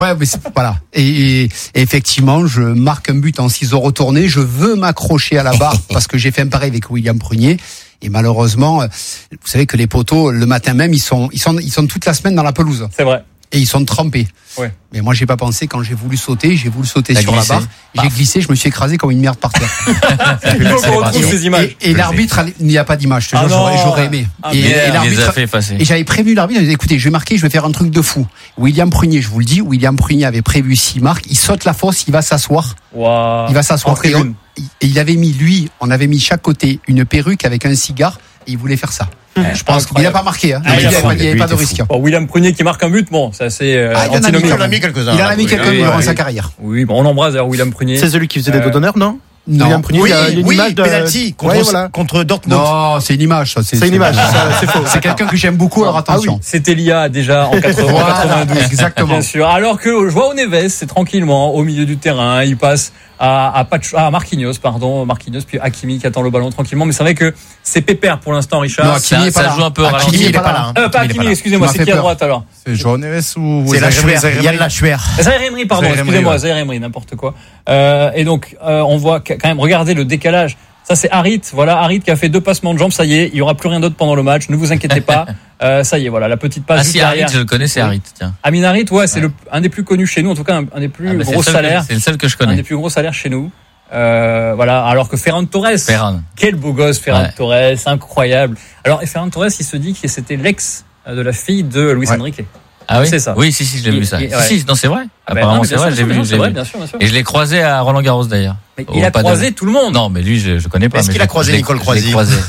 Ouais, mais voilà. Et effectivement, je marque un but en ciseaux retournés. Je veux m'accrocher à la barre parce que j'ai fait un pareil avec William Prunier. Et malheureusement, vous savez que les poteaux, le matin même, ils sont toute la semaine dans la pelouse. C'est vrai. Et ils sont trempés. Ouais. Mais moi, j'ai pas pensé quand j'ai voulu sauter sur glissé. la barre. J'ai glissé, je me suis écrasé comme une merde par terre. Il faut qu'on retrouve ces images. Et l'arbitre, il n'y a pas d'image. Je te jure, j'aurais aimé. Et l'arbitre les a fait effacer. Et j'avais prévenu l'arbitre. Il disait, écoutez, je vais marquer, je vais faire un truc de fou. William Prunier, je vous le dis, William Prunier avait prévu 6 marques. Il saute la fosse, il va s'asseoir. Wow. Il va s'asseoir. Et il avait mis, on avait mis chaque côté une perruque avec un cigare. Et il voulait faire ça. Je pense qu'il n'a pas marqué. Hein. Il n'y avait pas de risque. Bon, William Prunier qui marque un but, bon, c'est assez antinomique. Il en a mis quelques-uns. Il en a mis quelques-uns durant sa carrière. Oui, bon, on l'embrasse d'ailleurs William Prunier. C'est celui qui faisait des doigts d'honneur, non? Non. William Prunier, il y a une image de penalty contre Dortmund. Non, c'est une image, ça. C'est une image, c'est faux. C'est quelqu'un que j'aime beaucoup, alors attention. C'était l'IA déjà en 92. Exactement. Bien sûr. Alors que João Neves, c'est tranquillement au milieu du terrain, il passe à Marquinhos, puis Hakimi qui attend le ballon tranquillement. Mais c'est vrai que c'est pépère pour l'instant, Richard. Non, Hakimi est pas ça là. joue un peu Hakimi ralenti. n'est pas là. Pas Hakimi, excusez-moi, c'est qui à droite alors? C'est João Neves ou c'est Lachuer. Il y a Lachuer. Zaïre Emery, pardon, excusez-moi, Zaïre Emery, n'importe quoi. Et donc, on voit quand même, regardez le décalage. Ça, c'est Harit. Voilà, Harit qui a fait 2 passements de jambes. Ça y est, il y aura plus rien d'autre pendant le match. Ne vous inquiétez pas. Ça y est, voilà, la petite passe. Ah si, Harit, je le connais, c'est Harit, tiens. Amin Harit, ouais, c'est un des plus connus chez nous. En tout cas, un des plus gros salaires. C'est le seul que je connais. Un des plus gros salaires chez nous. Voilà, alors que Ferran Torres. Quel beau gosse, Ferran Torres, incroyable. Alors, et Ferran Torres, il se dit que c'était l'ex de la fille de Luis Enrique. Ah oui, c'est ça. Oui, si, je l'ai vu ça. Si, non, c'est vrai. Apparemment, c'est vrai. J'ai vu. Bien sûr. Et je l'ai croisé à Roland Garros d'ailleurs. Mais il a croisé tout le monde. Non, mais lui, je connais pas. Est-ce qu'il a croisé Nicole Croisy?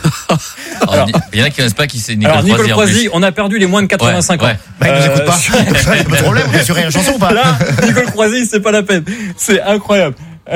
Il y en a qui ne connaissent pas qui c'est Nicole Croisy. Alors, Nicole Croisy, on a perdu les moins de 85 ans. Bah, il nous écoute pas. Pas de problème, on est sur une chanson ou pas? Là, Nicole Croisy, c'est pas la peine. C'est incroyable.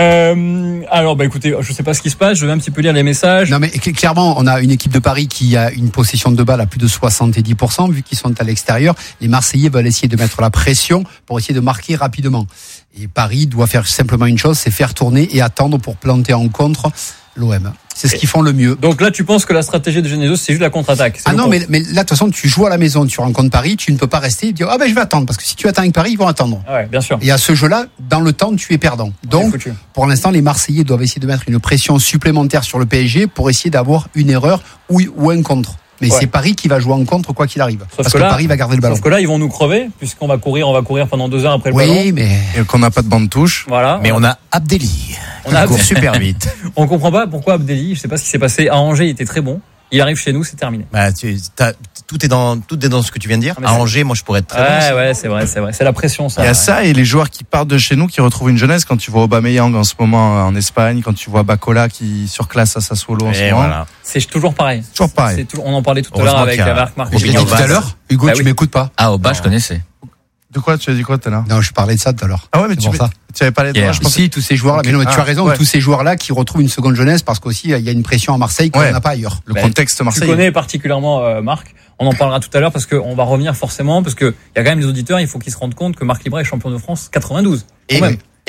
Alors, écoutez, je sais pas ce qui se passe, je vais un petit peu lire les messages. Non, mais clairement, on a une équipe de Paris qui a une possession de balle à plus de 70%, vu qu'ils sont à l'extérieur. Les Marseillais veulent essayer de mettre la pression pour essayer de marquer rapidement. Et Paris doit faire simplement une chose, c'est faire tourner et attendre pour planter en contre l'OM. C'est ce qu'ils font le mieux. Donc là, tu penses que la stratégie de Genesio, c'est juste la contre-attaque? Ah non, mais là, de toute façon, tu joues à la maison, tu rencontres Paris, tu ne peux pas rester et dire, je vais attendre, parce que si tu attends avec Paris, ils vont attendre. Ouais, bien sûr. Et à ce jeu-là, dans le temps, tu es perdant. Donc, pour l'instant, les Marseillais doivent essayer de mettre une pression supplémentaire sur le PSG pour essayer d'avoir une erreur ou un contre. Mais c'est Paris qui va jouer en contre quoi qu'il arrive. Parce que Paris va garder le ballon. Sauf que là, ils vont nous crever, puisqu'on va courir pendant 2 heures après le ballon. Oui, mais. Et qu'on n'a pas de bande touche. Voilà. Mais on a Abdelli. On court super vite. On comprend pas pourquoi Abdelli, je sais pas ce qui s'est passé. À Angers, il était très bon. Il arrive chez nous, c'est terminé. Bah, tout est dans ce que tu viens de dire. À Angers, moi, je pourrais être très bon. Ouais, c'est vrai. C'est la pression, ça. Il y a ça et les joueurs qui partent de chez nous qui retrouvent une jeunesse. Quand tu vois Aubameyang en ce moment en Espagne, quand tu vois Bacola qui surclasse à Sassuolo en ce moment. Voilà. C'est toujours pareil. On en parlait tout à l'heure avec Marc. Je l'ai dit tout à l'heure. Hugo, tu m'écoutes pas? Ah, Aubin, je connaissais. De quoi? Tu as dit quoi tout à l'heure? Non, je parlais de ça tout à l'heure. Ah ouais, mais tu avais parlé de je pensais tous ces joueurs-là. Okay. Mais non, tu as raison, tous ces joueurs-là qui retrouvent une seconde jeunesse parce qu'aussi il y a une pression à Marseille qu'on n'a pas ailleurs. Le contexte marseillais. Tu connais particulièrement Marc. On en parlera tout à l'heure parce qu'on va revenir forcément parce que il y a quand même les auditeurs, il faut qu'ils se rendent compte que Marc Libra est champion de France 92. Et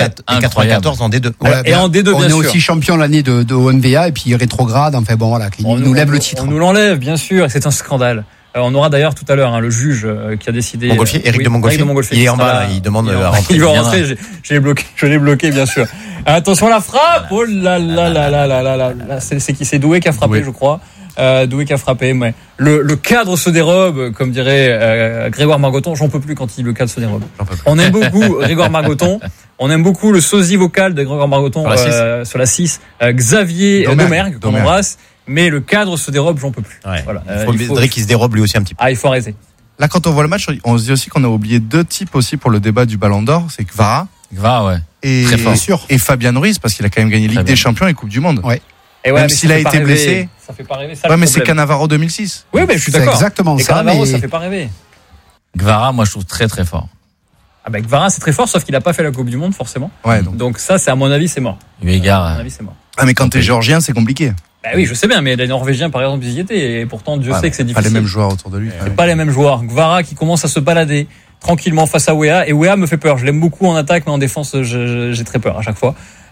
94 en D2. Et en D2, bien sûr. On est aussi champion l'année de OMVA et puis rétrograde. Enfin bon, voilà, il nous lève le titre. On nous l'enlève, bien sûr, et c'est un scandale. On aura d'ailleurs tout à l'heure le juge qui a décidé. Eric de Montgolfier. Il est en bas, il demande à rentrer. Il va rentrer. Je l'ai bloqué, bien sûr. Attention à la frappe. Oh là là là là là là là. C'est qui? C'est Doué qui a frappé, je crois. Doué qui a frappé, mais le cadre se dérobe, comme dirait Grégoire Margoton. J'en peux plus quand le cadre se dérobe. On aime beaucoup Grégoire Margoton. On aime beaucoup le sosie vocal de Grégoire Margoton sur la 6. Xavier Domergue, qu'on embrasse. Mais le cadre se dérobe, j'en peux plus. Ouais. Voilà. Il faudrait qu'il se dérobe lui aussi un petit peu. Ah, il faut arrêter. Là, quand on voit le match, on se dit aussi qu'on a oublié 2 types aussi pour le débat du Ballon d'Or. C'est Kvara. Ouais. Et, très fort. Et Fabien Ruiz, parce qu'il a quand même gagné Ligue des Champions et Coupe du Monde. Ouais. Et même s'il a été blessé. Ça fait pas rêver, ça. Ouais, mais c'est Cannavaro 2006. Oui, mais je suis d'accord. C'est exactement ça. Cannavaro, ça fait pas rêver. Kvara, moi, je trouve très, très fort. Ah bah Kvara, c'est très fort, sauf qu'il a pas fait la Coupe du Monde, forcément. Ouais, donc ça, c'est à mon avis, c'est mort. À mon avis, c'est mort. Ah, mais quand t'es géorgien, c'est compliqué. Bah oui, je sais bien, mais les Norvégiens, par exemple, ils y étaient, et pourtant, Dieu sait que c'est difficile. Pas les mêmes joueurs autour de lui. C'est pas les mêmes joueurs. Kvara qui commence à se balader tranquillement face à Wea, et Wea me fait peur. Je l'aime beaucoup en attaque, mais en défense, j'ai très peur à chaque fois.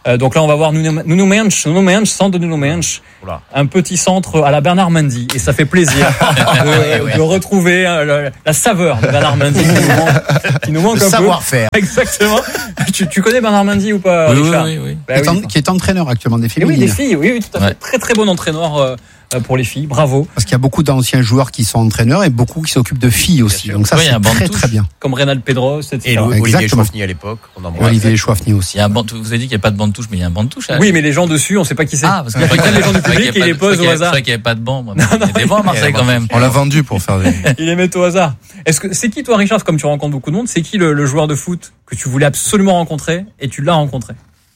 Donc là, on va voir Nuno Mendes, centre de Nuno Mendes. Oula. Un petit centre à la Bernard Mendy. Et ça fait plaisir de retrouver la saveur de Bernard Mendy qui nous manque Le un peu. savoir-faire. Exactement. Tu connais Bernard Mendy ou pas, Richard? Oui. Bah oui. Qui est entraîneur actuellement des Et féminines. oui, des filles, oui, tout à fait. Ouais. Très très bon entraîneur pour les filles. Bravo. Parce qu'il y a beaucoup d'anciens joueurs qui sont entraîneurs et beaucoup qui s'occupent de filles aussi. sûr. Donc ça, Oui, il y a c'est un banc de très touche. très bien. Comme Reynald Pedros, etc. Et Olivier Exactement. Chouafny à l'époque. On en Et Olivier Chouafny aussi. Il y a un banc, vous avez dit qu'il n'y a pas de banc de touche, mais il y a un banc de touche. Oui, mais les gens dessus, on sait pas qui c'est. Ah, parce que Il prennent les gens du public et il les pose au hasard. C'est vrai qu'il n'y avait pas de banc. Moi. Il y a des bancs à Marseille quand même. On l'a vendu pour faire des. Il les met au hasard. C'est qui toi, Richard, comme tu rencontres beaucoup de monde, c'est qui le joueur de foot que tu voulais absolument rencontrer et tu l'as rencontré?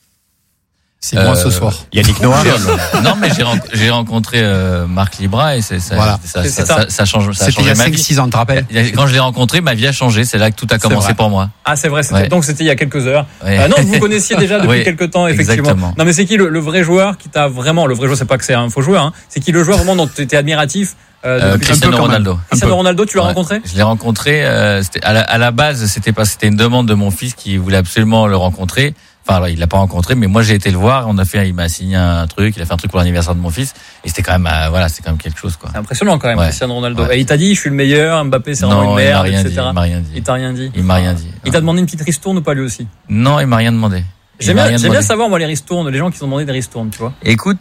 C'est moi ce soir. Yannick Noah. Non, mais j'ai rencontré Marc Libra et Voilà. ça change. Ça a C'était il y changé a ma vie. 5-6 ans, tu te rappelles? Quand je l'ai rencontré, ma vie a changé. C'est là que tout a commencé vrai. pour moi. Ah, c'est vrai, Ouais. c'était il y a quelques heures. Ouais. Non, vous vous connaissiez déjà depuis Oui, quelques temps, effectivement. exactement. Non, mais c'est qui le vrai joueur qui t'a vraiment, le vrai joueur, c'est pas que c'est un faux joueur, hein. C'est qui le joueur vraiment dont tu étais admiratif? Cristiano Ronaldo. Cristiano Ronaldo, tu l'as Ouais. rencontré? Je l'ai rencontré. C'était à la base, c'était une demande de mon fils qui voulait absolument le rencontrer. Enfin, alors, il l'a pas rencontré, mais moi j'ai été le voir. Il m'a signé un truc. Il a fait un truc pour l'anniversaire de mon fils. Et c'était quand même, c'est quand même quelque chose, quoi. C'est impressionnant quand même, Ouais. Cristiano Ronaldo. Ouais. Et il t'a dit, je suis le meilleur, Mbappé, c'est vraiment Non, une il m'a merde, rien dit. etc. Il m'a rien dit. Il t'a rien dit. Il m'a rien dit. Il t'a demandé une petite ristourne ou pas lui aussi? Non, il m'a rien demandé. Il J'aime m'a rien bien demandé. savoir, moi, les ristournes, les gens qui ont demandé des ristournes, tu vois. Écoute,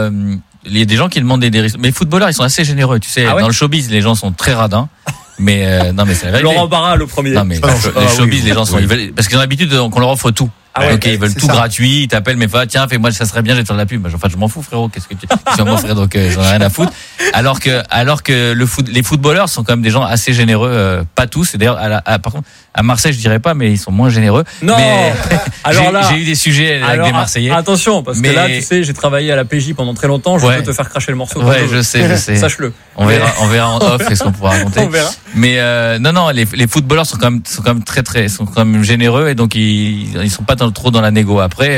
il y a des gens qui demandent des risques. Mais les footballeurs, ils sont assez généreux. Tu sais, Ah ouais dans le showbiz, les gens sont très radins. Mais non, mais c'est la vérité. Laurent Barra, le premier. Non, mais les showbiz, les gens sont, ils veulent, parce qu'ils ont l'habitude qu'on leur offre tout. Ah ouais, ok, ils veulent c'est tout ça. gratuit, ils t'appellent, mais tiens, fais-moi, ça serait bien, je vais te faire de la pub. Enfin, je m'en fous, frérot, qu'est-ce que tu vas m'offrir, donc, j'en ai rien à foutre. Alors que les footballeurs sont quand même des gens assez généreux, pas tous, et d'ailleurs, par contre, à Marseille, je dirais pas, mais ils sont moins généreux. Non! Mais Alors là. j'ai eu des sujets avec des Marseillais. Attention, parce que Mais- là, tu sais, j'ai travaillé à la PJ pendant très longtemps, je Ouais. peux te faire cracher le morceau. Ouais, je sais. Sache-le. On verra en off, qu'est-ce qu'on pourra raconter. On verra. Mais non, les footballeurs sont quand même sont quand même généreux et donc ils sont pas trop dans la négo. Après,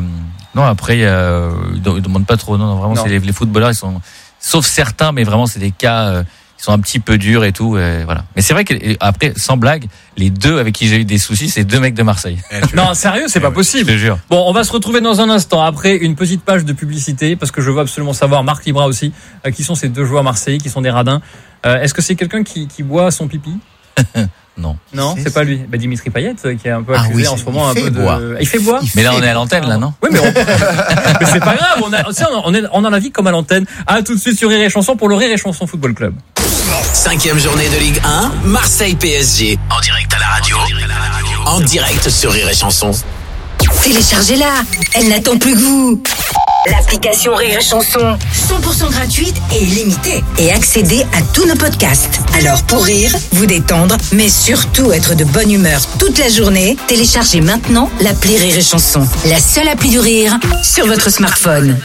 ils demandent pas trop. Non, vraiment, Non. c'est les footballeurs, ils sont, sauf certains, mais vraiment c'est des cas, ils sont un petit peu durs et tout. Et voilà. Mais c'est vrai que après, sans blague, les deux avec qui j'ai eu des soucis, c'est deux mecs de Marseille. Non, sérieux, c'est pas Je possible. te jure. Bon, on va se retrouver dans un instant après une petite page de publicité parce que je veux absolument savoir, Marc Libra aussi, qui sont ces deux joueurs marseillais qui sont des radins. Est-ce que c'est quelqu'un qui boit son pipi? Non. Non, c'est pas lui. Bah, Dimitri Payet qui est un peu accusé oui, en ce moment il fait boire. Il fait boire. Mais là, on est à l'antenne, là, non? Oui, mais mais c'est pas grave. On a la vie comme à l'antenne. À tout de suite sur Rire et Chanson pour le Rire et Chanson Football Club. 5e journée de Ligue 1, Marseille PSG. En direct à la radio. En direct sur Rire et Chanson. Téléchargez-la, elle n'attend plus que vous. L'application Rire et Chanson, 100% gratuite et illimitée. Et accédez à tous nos podcasts. Alors pour rire, vous détendre, mais surtout être de bonne humeur toute la journée, téléchargez maintenant l'appli Rire et Chanson. La seule appli du rire sur votre smartphone.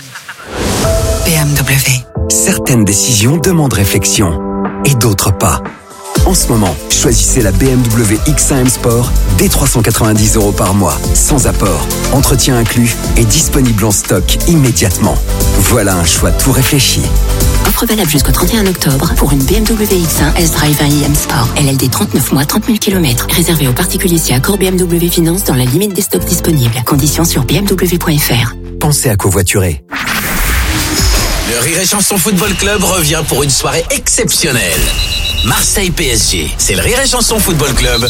BMW. Certaines décisions demandent réflexion et d'autres pas. En ce moment, choisissez la BMW X1 M Sport dès 390 € par mois, sans apport, entretien inclus et disponible en stock immédiatement. Voilà un choix tout réfléchi. Offre valable jusqu'au 31 octobre pour une BMW X1 S-Drive 1 IM Sport. LLD 39 mois, 30 000 km. Réservé aux particuliers si accord BMW Finance dans la limite des stocks disponibles. Conditions sur bmw.fr. Pensez à covoiturer. Le Rire et Chanson Football Club revient pour une soirée exceptionnelle. Marseille PSG, c'est le Rire et Chanson Football Club.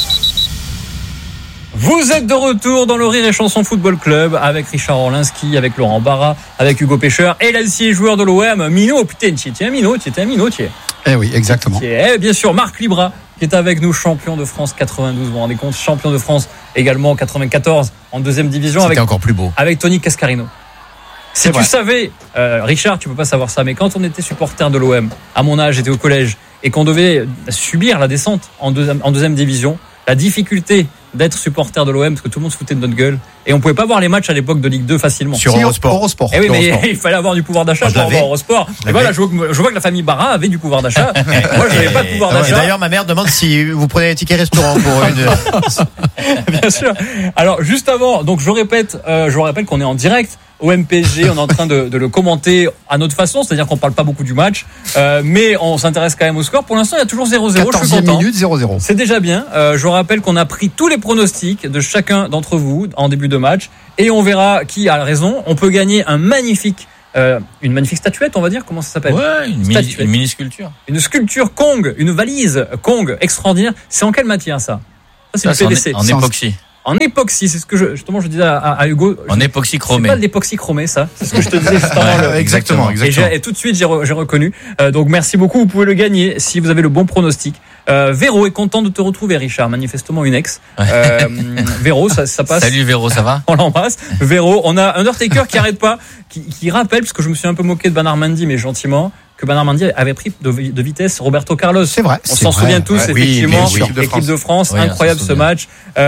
Vous êtes de retour dans le Rire et Chanson Football Club avec Richard Orlinski, avec Laurent Barra, avec Hugo Pêcheur et l'ancien joueur de l'OM, Minot. Putain, tu étais un Minot. Eh oui, exactement. Et bien sûr, Marc Libra, qui est avec nous, champion de France 92. Vous vous rendez compte, champion de France également 94 en deuxième division C'était encore plus beau. avec Tony Cascarino. Si tu savais, Richard, tu peux pas savoir ça, mais quand on était supporter de l'OM, à mon âge, j'étais au collège, et qu'on devait subir la descente en deuxième division, la difficulté d'être supporter de l'OM, parce que tout le monde se foutait de notre gueule, et on pouvait pas voir les matchs à l'époque de Ligue 2 facilement. Sur Eurosport. Eh oui, mais Eurosport. il fallait avoir du pouvoir d'achat Moi, je pour avoir l'avais. Eurosport. Et voilà, je vois que la famille Barra avait du pouvoir d'achat. Moi, je n'avais pas de pouvoir Et d'achat. d'ailleurs, ma mère demande si vous prenez les tickets restaurant pour une. Bien sûr. Alors, juste avant, donc je rappelle qu'on est en direct OM PSG. On est en train de le commenter à notre façon, c'est-à-dire qu'on parle pas beaucoup du match, mais on s'intéresse quand même au score. Pour l'instant, il y a toujours 0-0. 14e minute, 0-0. C'est déjà bien. Je rappelle qu'on a pris tous les pronostics de chacun d'entre vous en début de match et on verra qui a raison. On peut gagner une magnifique statuette, on va dire. Comment ça s'appelle? Ouais, une mini sculpture. Une sculpture Kong, une valise Kong extraordinaire. C'est en quelle matière ça? Ça, c'est du PVC. En époxy. En époxy, c'est ce que je disais à Hugo. En époxy chromé. C'est pas de l'époxy chromé, ça. C'est ce que je te disais juste avant. Exactement. Et tout de suite, j'ai reconnu. Donc, merci beaucoup. Vous pouvez le gagner si vous avez le bon pronostic. Véro est content de te retrouver, Richard. Manifestement une ex. Véro, ça passe. Salut Véro, ça va? On l'embrasse. Véro, on a Undertaker qui arrête pas, qui rappelle, parce que je me suis un peu moqué de Bernard Mendy, mais gentiment, que Bernard Mendy avait pris de vitesse Roberto Carlos. C'est vrai. On s'en souvient tous, effectivement. Équipe de France, incroyable ce match.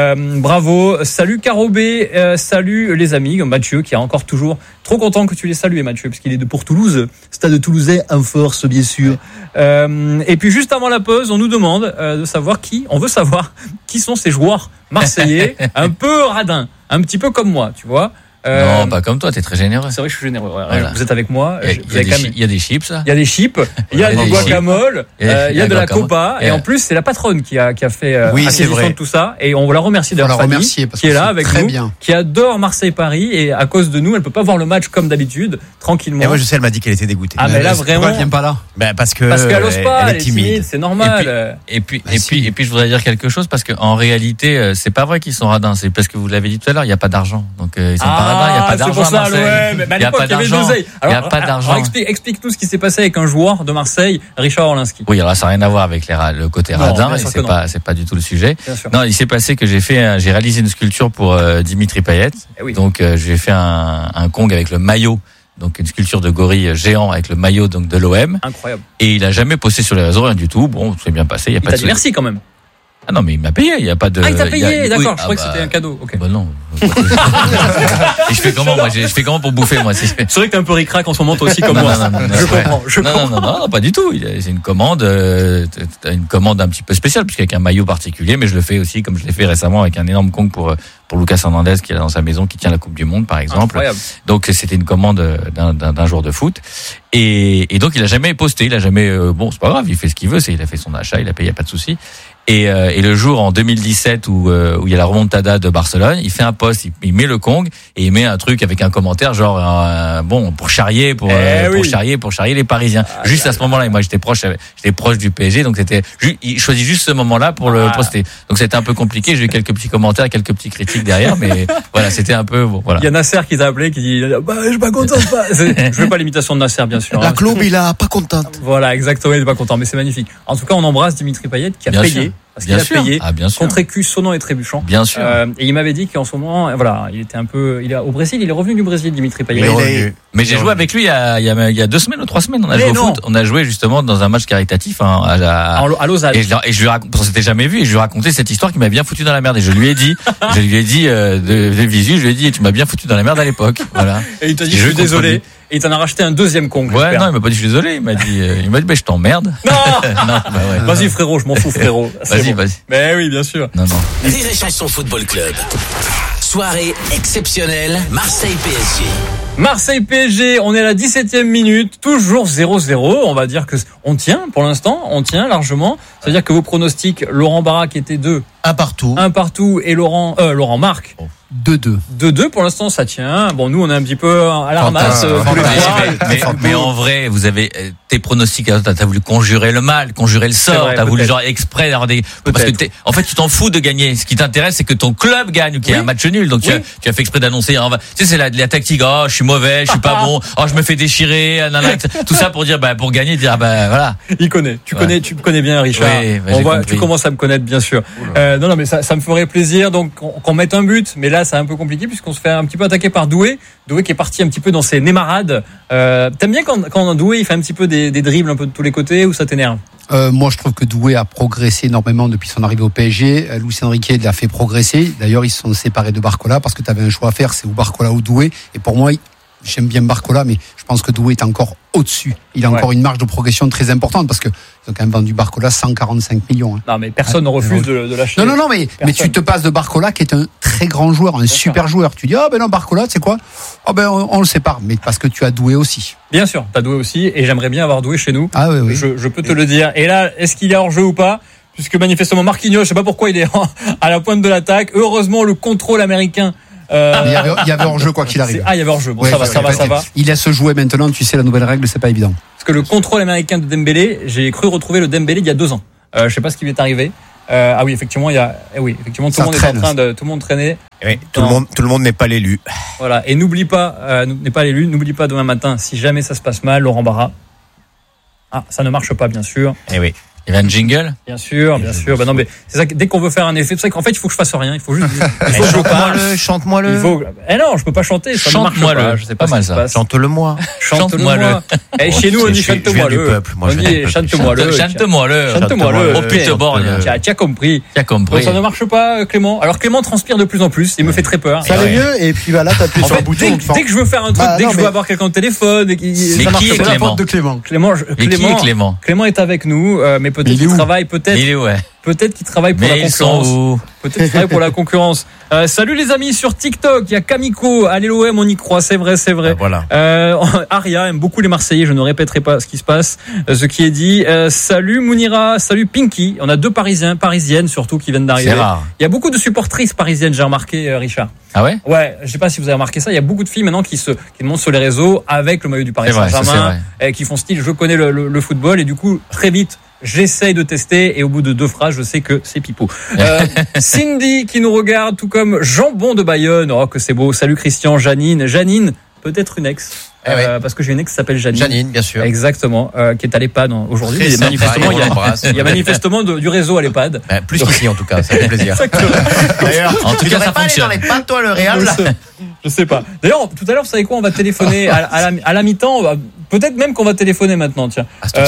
Bravo. Salut Carobé, salut les amis. Mathieu qui est encore toujours trop content que tu les salues, Mathieu, parce qu'il est pour Toulouse. Stade Toulousain en force, bien sûr. Et puis juste avant la pause, on nous demande on veut savoir qui sont ces joueurs marseillais un peu radins, un petit peu comme moi, tu vois. Non, pas comme toi, t'es très généreux. C'est vrai que je suis généreux. Voilà. Vous êtes avec moi. Il y a des chips, là. Il y a des chips, il y a du guacamole, il y a de la copa, et en plus, c'est la patronne qui a fait acquisition de tout ça. Et on la remercie d'ailleurs, Fanny, qui est là avec nous, qui adore Marseille-Paris, et à cause de nous, elle peut pas voir le match comme d'habitude, tranquillement. Et moi, je sais, elle m'a dit qu'elle était dégoûtée. Ah, mais là, vraiment. Pourquoi elle vient pas là? Parce qu'elle ose pas, elle est timide. C'est normal. Et puis, je voudrais dire quelque chose, parce qu'en réalité, c'est pas vrai qu'ils sont radins, c'est parce que vous l'avez dit tout à l'heure, il y a pas d'argent. Donc, ils sont pas radins, il y a pas d'argent. Mais à l'époque, il y avait l'oseille. Il n'y a pas d'argent. Explique-nous ce qui s'est passé avec un joueur de Marseille, Richard Orlinski. Oui, alors ça n'a rien à voir avec le côté radin, et c'est pas du tout le sujet. Non, il s'est passé que j'ai réalisé une sculpture pour Dimitri Payet. Donc j'ai fait un Kong avec le maillot. Donc une sculpture de gorille géant avec le maillot donc de l'OM. Incroyable. Et il a jamais posté sur les réseaux, rien du tout. Bon, c'est bien passé, il y a pas de souci. Merci quand même. Ah non, mais il m'a payé, il y a pas de. Ah, il t'a payé, d'accord, je croyais que c'était un cadeau. Okay. Bah non. Et je fais comment, moi? Je fais comment pour bouffer, moi? C'est vrai que t'es un peu ric-rac en ce moment, toi aussi, comme moi. Je comprends. Non, pas du tout. C'est une commande un petit peu spéciale, puisqu'avec un maillot particulier, mais je le fais aussi, comme je l'ai fait récemment, avec un énorme Kong pour Lucas Hernandez, qui est dans sa maison, qui tient la Coupe du Monde, par exemple. Incroyable. Donc, c'était une commande d'un joueur de foot. Et donc, il a jamais posté, bon, c'est pas grave, il fait ce qu'il veut, il a fait son achat, il a payé, pas de souci. Et le jour en 2017 où il y a la remontada de Barcelone, il fait un post, il met le Kong et il met un truc avec un commentaire genre pour charrier les Parisiens. Juste à ce moment-là, et moi j'étais proche du PSG, donc il choisit juste ce moment-là pour le poster. Donc c'était un peu compliqué, j'ai eu quelques petits commentaires, quelques petits critiques derrière, mais voilà, c'était un peu bon. Voilà. Il y a Nasser qui t'a appelé, qui dit je suis pas content. Je fais pas l'imitation de Nasser, bien sûr. La Club, il a pas content. Voilà, exactement, il est pas content, mais c'est magnifique. En tout cas, on embrasse Dimitri Payet qui a payé. Parce qu'il a payé contre écus sonnant et trébuchant. Bien sûr. Et il m'avait dit qu'en ce moment, voilà, au Brésil, il est revenu du Brésil, Dimitri Payet. Mais j'ai joué avec lui il y a 2 semaines ou 3 semaines. On a joué au foot. On a joué justement dans un match caritatif à Lausanne. Et je lui raconte, on s'était jamais vu, et je lui racontais cette histoire qui m'a bien foutu dans la merde. Et je lui ai dit de visu, je lui ai dit, tu m'as bien foutu dans la merde à l'époque. Voilà. Et il t'a dit, je suis désolé. Et il t'en a racheté un deuxième Kong. Ouais, non, il m'a pas dit je suis désolé. Il m'a dit, je t'emmerde. Non. Vas-y, frérot, je m'en fous, frérot. Vas-y. Mais oui, bien sûr. Non. Rire et Chanson Football Club. Soirée exceptionnelle, Marseille-PSG. Marseille-PSG, on est à la 17e minute, toujours 0-0. On va dire que on tient pour l'instant, on tient largement. C'est-à-dire que vos pronostics, Laurent Barra qui était 2. Un partout et Laurent marque. 2-2. 2-2 pour l'instant, ça tient. Bon, nous on est un petit peu à la ramasse tous les trois. Mais en vrai, vous avez tes pronostics, t'as voulu conjurer le mal, conjurer le sort, t'as voulu genre exprès avoir parce que en fait tu t'en fous de gagner. Ce qui t'intéresse, c'est que ton club gagne ou qu'il y ait un match nul. Donc tu as fait exprès d'annoncer. Tu sais, c'est la tactique. Oh, je suis mauvais, je suis pas bon. Oh, je me fais déchirer. Tout ça pour dire pour gagner, dire voilà. Il connaît. Tu connais bien Richard. Tu commences à me connaître bien sûr. Non, mais ça me ferait plaisir donc qu'on mette un but. Mais là, c'est un peu compliqué puisqu'on se fait un petit peu attaquer par Doué qui est parti un petit peu dans ses némarades. T'aimes bien quand Doué il fait un petit peu des dribbles un peu de tous les côtés ou ça t'énerve? Moi, je trouve que Doué a progressé énormément depuis son arrivée au PSG. Luis Enrique l'a fait progresser. D'ailleurs, ils se sont séparés de Barcola parce que tu avais un choix à faire, c'est ou Barcola ou Doué. Et pour moi, j'aime bien Barcola, mais je pense que Doué est encore au-dessus. Il a encore une marge de progression très importante parce que ils ont quand même vendu Barcola 145 millions. Non, mais personne ne refuse de l'acheter. Non, mais tu te passes de Barcola qui est un très grand joueur, un super joueur. Tu dis, non, Barcola, tu sais quoi? On le sépare. Mais parce que tu as Doué aussi. Bien sûr, t'as Doué aussi, et j'aimerais bien avoir Doué chez nous. Ah oui. Je peux te le dire. Et là, est-ce qu'il est hors jeu ou pas? Puisque manifestement Marquinhos, je sais pas pourquoi il est à la pointe de l'attaque. Heureusement, le contrôle américain. Il y avait hors-jeu quoi qu'il arrive. Il y avait hors-jeu. Bon, ça va. Il laisse jouer maintenant, tu sais, la nouvelle règle, c'est pas évident. Parce que le contrôle américain de Dembélé, j'ai cru retrouver le Dembélé il y a 2 ans. Je sais pas ce qui lui est arrivé. Ah oui, effectivement, tout le monde est en train de, tout le monde traîner. Oui, tout le monde n'est pas l'élu. Voilà. Et n'oublie pas demain matin, si jamais ça se passe mal, Laurent Barra. Ah, ça ne marche pas, bien sûr. Eh oui. Il y a un jingle? Bien sûr. Bah non, mais c'est ça, dès qu'on veut faire un effet, c'est ça qu'en fait, il faut que je fasse rien. Il faut juste, chante-moi-le. Non, je peux pas chanter. Chante-moi-le. Je sais pas mal ça. Chante-le-moi. Chante-le-moi. Et chez nous, on dit chante-moi-le. On dit chante-moi-le. Chante-moi-le. Au Pute-Borgne. Tu as compris. Donc ça ne marche pas, Clément. Alors Clément transpire de plus en plus. Il me fait très peur. Ça allait mieux, et puis là, t'appuies sur le bouton. Dès que je veux faire un truc, dès que je veux avoir quelqu'un au téléphone, ça marche pas. La porte de Clément. Clément est avec nous, mais peut-être qu'il travaille. Peut-être qu'il travaille pour la concurrence. Peut-être qu'il travaille pour la concurrence. Salut les amis sur TikTok. Il y a Kamiko. Allez l'OM, on y croit. C'est vrai. Voilà. Aria aime beaucoup les Marseillais. Je ne répéterai pas ce qui se passe, ce qui est dit. Salut Mounira. Salut Pinky. On a 2 parisiennes surtout qui viennent d'arriver. C'est rare. Il y a beaucoup de supportrices parisiennes. J'ai remarqué, Richard. Ah ouais? Ouais. Je sais pas si vous avez remarqué ça. Il y a beaucoup de filles maintenant qui montent sur les réseaux avec le maillot du Paris Saint-Germain, qui font style. Je connais le football, et du coup très vite. J'essaye de tester, et au bout de 2 phrases, je sais que c'est pipeau. Cindy qui nous regarde, tout comme Jambon de Bayonne. Oh, que c'est beau. Salut Christian, Janine, peut-être une ex. Parce que j'ai une ex qui s'appelle Janine. Janine, bien sûr. Exactement, qui est à l'EHPAD aujourd'hui. Il y a manifestement du réseau à l'EHPAD. Plus qu'ici en tout cas, ça fait plaisir. D'ailleurs, en tout cas, ça fonctionne. Dans l'EHPAD, toi, le Real. Je sais pas. D'ailleurs, tout à l'heure, vous savez quoi? On va téléphoner à la mi-temps. Peut-être même qu'on va téléphoner maintenant, tiens.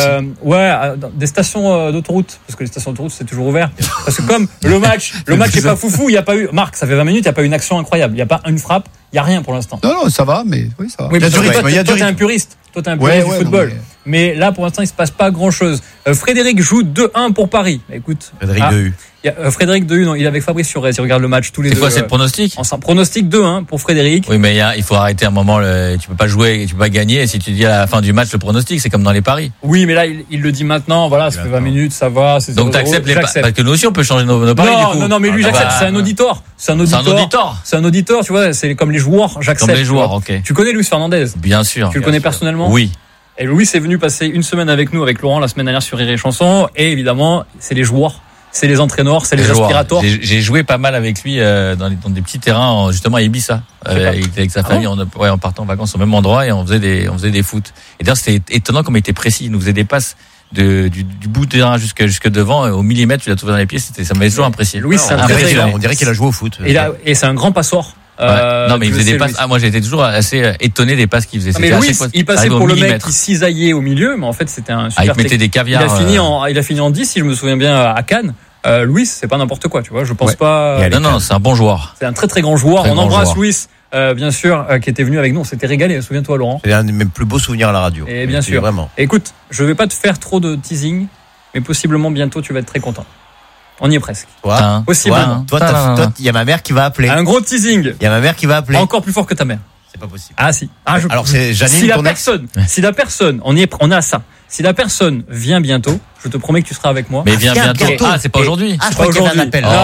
Des stations d'autoroute, parce que les stations d'autoroute c'est toujours ouvert. Parce que comme le match est pas foufou, il y a pas eu. Marc, ça fait 20 minutes, il y a pas eu une action incroyable. Il y a pas une frappe, il y a rien pour l'instant. Non, ça va, mais oui, ça va. Oui, toi, t'es un puriste. Toi, t'es un puriste du football. Mais là, pour l'instant, il se passe pas grand-chose. Frédéric joue 2-1 pour Paris. Écoute. Frédéric Dehu, non, il est avec Fabrice Surez, il regarde le match tous les deux. C'est quoi, c'est le pronostic? Pronostic 2-1 pour Frédéric. Oui, mais il faut arrêter un moment, tu peux pas jouer, tu peux pas gagner, et si tu dis à la fin du match le pronostic, c'est comme dans les paris. Oui, mais là, il le dit maintenant, voilà, ça fait 20 minutes, ça va, c'est donc t'acceptes les paris, parce que nous aussi on peut changer nos paris, du coup. Non, mais lui, j'accepte, c'est un auditeur. C'est un auditeur, tu vois, c'est comme les joueurs, j'accepte. Comme les joueurs, ok. Tu connais Luis Fernandez? Bien sûr. Tu le connais personnellement? Oui. Et Louis est venu passer une semaine avec nous, avec Laurent, la semaine dernière sur Rire et Chanson. Et évidemment, c'est les joueurs, c'est les entraîneurs, c'est les aspirateurs. J'ai joué pas mal avec lui dans des petits terrains, justement à Ibiza, avec sa famille. On partait en vacances au même endroit et on faisait des foot. Et d'ailleurs, c'était étonnant comme il était précis. Il nous faisait des passes du bout de terrain jusque devant, au millimètre. Tu l'as trouvé dans les pieds. Ça m'avait toujours impressionné. Louis, on dirait qu'il a joué au foot. Et c'est un grand passeur. Non, mais il faisait des passes. Moi, j'étais toujours assez étonné des passes qu'il faisait. Mais Louis, il passait pour le mec qui cisaillait au milieu, mais en fait, c'était un super. Il mettait des caviars. Il a fini en 10, si je me souviens bien, à Cannes. Louis, c'est pas n'importe quoi, tu vois. Je pense pas. Non, c'est un bon joueur. C'est un très très grand joueur. On embrasse Louis, bien sûr, qui était venu avec nous. On s'était régalé. Souviens-toi, Laurent. C'est un de mes plus beaux souvenirs à la radio. Et bien sûr. Vraiment. Écoute, je vais pas te faire trop de teasing, mais possiblement bientôt, tu vas être très content. On y est presque. Possiblement. Toi, il y a ma mère qui va appeler. Un gros teasing. Il y a ma mère qui va appeler. Encore plus fort que ta mère. C'est pas possible. Ah si. Alors c'est Janine, si la personne, on est à ça. Si la personne vient bientôt, je te promets que tu seras avec moi. Mais viens bientôt. C'est pas aujourd'hui. Je crois qu'il y a un appel. Non,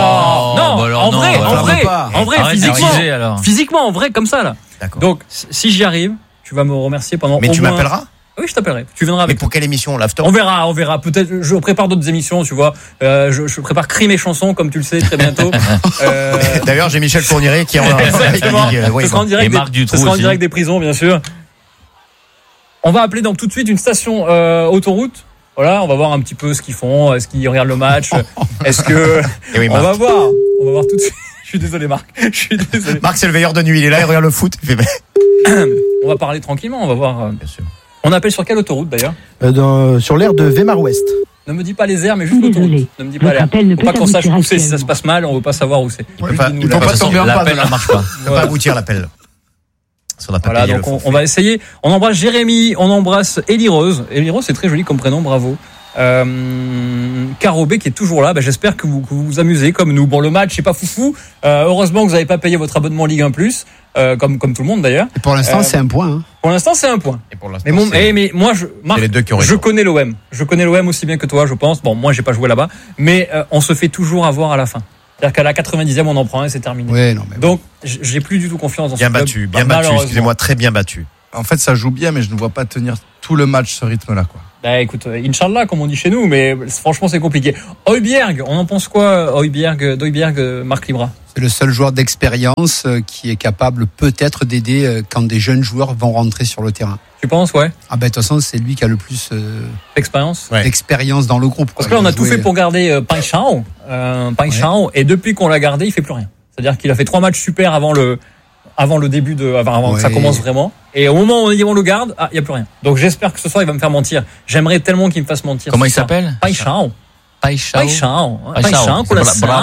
en vrai, physiquement, en vrai, comme ça là. D'accord. Donc, si j'y arrive, tu vas me remercier pendant. Mais tu m'appelleras? Oui, je t'appellerai. Tu viendras avec. Mais pour quelle émission, l'after? On verra. Peut-être, je prépare d'autres émissions, tu vois. Je prépare Crime et Chansons, comme tu le sais, très bientôt. D'ailleurs, j'ai Michel Fourniret qui est en Ce sera en direct des prisons, bien sûr. On va appeler donc tout de suite une station autoroute. Voilà, on va voir un petit peu ce qu'ils font. Est-ce qu'ils regardent le match? Est-ce que on va voir tout de suite. Je suis désolé, Marc. Marc, c'est le veilleur de nuit. Il est là, il regarde le foot. On va parler tranquillement. On va voir. Bien sûr. On appelle sur quelle autoroute d'ailleurs? Sur l'aire de Weimar-Ouest. Ne me dis pas les airs, mais juste l'autoroute. Ne me dis pas l'air. Faut pas qu'on sache où c'est. Si ça se passe mal, on veut pas savoir où c'est. Il faut pas tomber en panne. L'appel ne marche pas. Il ne peut pas aboutir l'appel. On n'a pas Voilà, payé donc le forfait. on va essayer. On embrasse Jérémy, on embrasse Elie Rose. Elie Rose, c'est très joli comme prénom, bravo. Caro B qui est toujours là. J'espère que vous vous amusez comme nous. Bon, le match c'est pas foufou. Heureusement que vous n'avez pas payé votre abonnement Ligue 1 Plus, comme tout le monde d'ailleurs. Et pour l'instant, c'est un point. Hein. Pour l'instant, c'est un point. Et pour l'instant, Mais moi, Marc, c'est les deux qui ont je raison. connais l'OM. Je connais l'OM aussi bien que toi, je pense. Bon, moi, j'ai pas joué là-bas, mais on se fait toujours avoir à la fin. C'est-à-dire qu'à la 90e, on en prend un, c'est terminé. Ouais, non, mais Donc, j'ai plus du tout confiance dans Bien ce club. battu, bien battu. Malheureusement. Excusez-moi, très bien battu. En fait, ça joue bien, mais je ne vois pas tenir tout le match ce rythme-là, quoi. Écoute, Inch'Allah, comme on dit chez nous, mais franchement, c'est compliqué. Højbjerg, on en pense quoi, Højbjerg, Marc Libra? c'est le seul joueur d'expérience qui est capable peut-être d'aider quand des jeunes joueurs vont rentrer sur le terrain. Tu penses, ouais? Ah ben de toute façon, c'est lui qui a le plus Expérience? Ouais. d'expérience dans le groupe. Parce que là, on a tout fait pour garder Paixão, et depuis qu'on l'a gardé, il fait plus rien. C'est-à-dire qu'il a fait 3 matchs super avant le début avant que ça commence vraiment. Et au moment où on le garde, il y a plus rien. Donc j'espère que ce soir il va me faire mentir. J'aimerais tellement qu'il me fasse mentir. Comment il s'appelle? Paixão. Paixão. Brasil.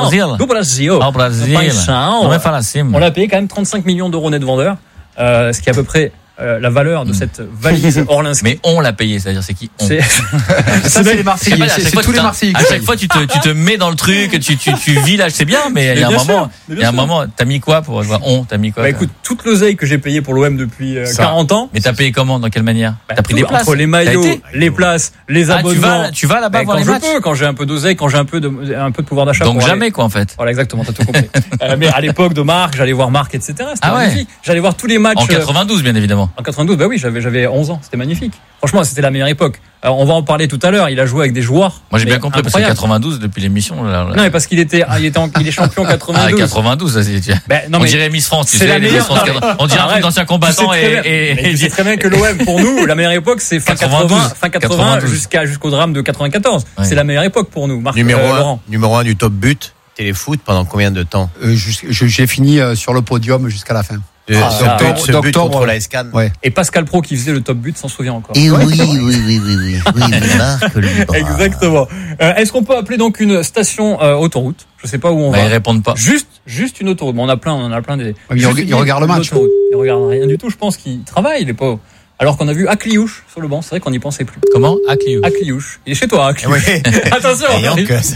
Au Brasil. Paixão. Não vai falar assim, On l'a payé quand même 35 millions d'euros net vendeur, ce qui est à peu près la valeur de cette valise Orlinski. Mais on l'a payé, c'est-à-dire c'est qui on? C'est Ça, c'est les Marseillais. Je sais pas, à chaque C'est fois, tous les Marseillais. À chaque fois, tu te mets dans le truc, tu vis là, c'est bien, mais il y a un moment, t'as mis quoi pour jouer t'as mis quoi? écoute, toute l'oseille que j'ai payée pour l'OM depuis 40 ans. Mais t'as payé comment? Dans quelle manière? T'as pris des places? Entre les maillots, les places, les abonnements. Tu vas là-bas voir quand les je matchs? peux, quand j'ai un peu d'oseille, quand j'ai un peu de pouvoir d'achat. Donc pour jamais, aller. quoi, en fait. Voilà, exactement, t'as tout compris. Mais à l'époque de Marc, j'allais voir Marc, etc. C'était magnifique. J'allais voir tous les matchs. En 92, bien évidemment. En 92, bah oui, j'avais 11 ans. C'était magnifique. Franchement, c'était la meilleure époque. Alors, on va en parler tout à l'heure. Il a joué avec des joueurs. Moi, j'ai bien compris, parce que incroyables. 92, depuis l'émission, là. Non, mais parce qu'il il est champion en 92. 92, ça, c'est, non, on mais dirait Miss France, tu c'est sais, la les meilleure. Miss France, on dirait un truc d'ancien combattant Tu sais très bien que l'OM, pour nous, la meilleure époque, c'est fin 80 jusqu'au drame de 94. Ouais. C'est la meilleure époque pour nous, Marc. Laurent. Numéro 1 du top but, téléfoot, pendant combien de temps? J'ai fini sur le podium jusqu'à la fin. Ce but contre la SCAN. Ouais. Et Pascal Pro qui faisait le top but s'en souvient encore. Et oui, Marc Libra. Exactement. Est-ce qu'on peut appeler donc une station autoroute? Je sais pas où on va. Ils répondent pas. Juste une autoroute. Bon, on en a plein des. Il regarde le match. Il regarde rien du tout. Je pense qu'il travaille, les pauvres. Alors qu'on a vu Akliouche sur le banc. C'est vrai qu'on n'y pensait plus. Comment? Akliouche. Akliouche. Il est chez toi, Akliouche. Ouais. Attention. Qu'est-ce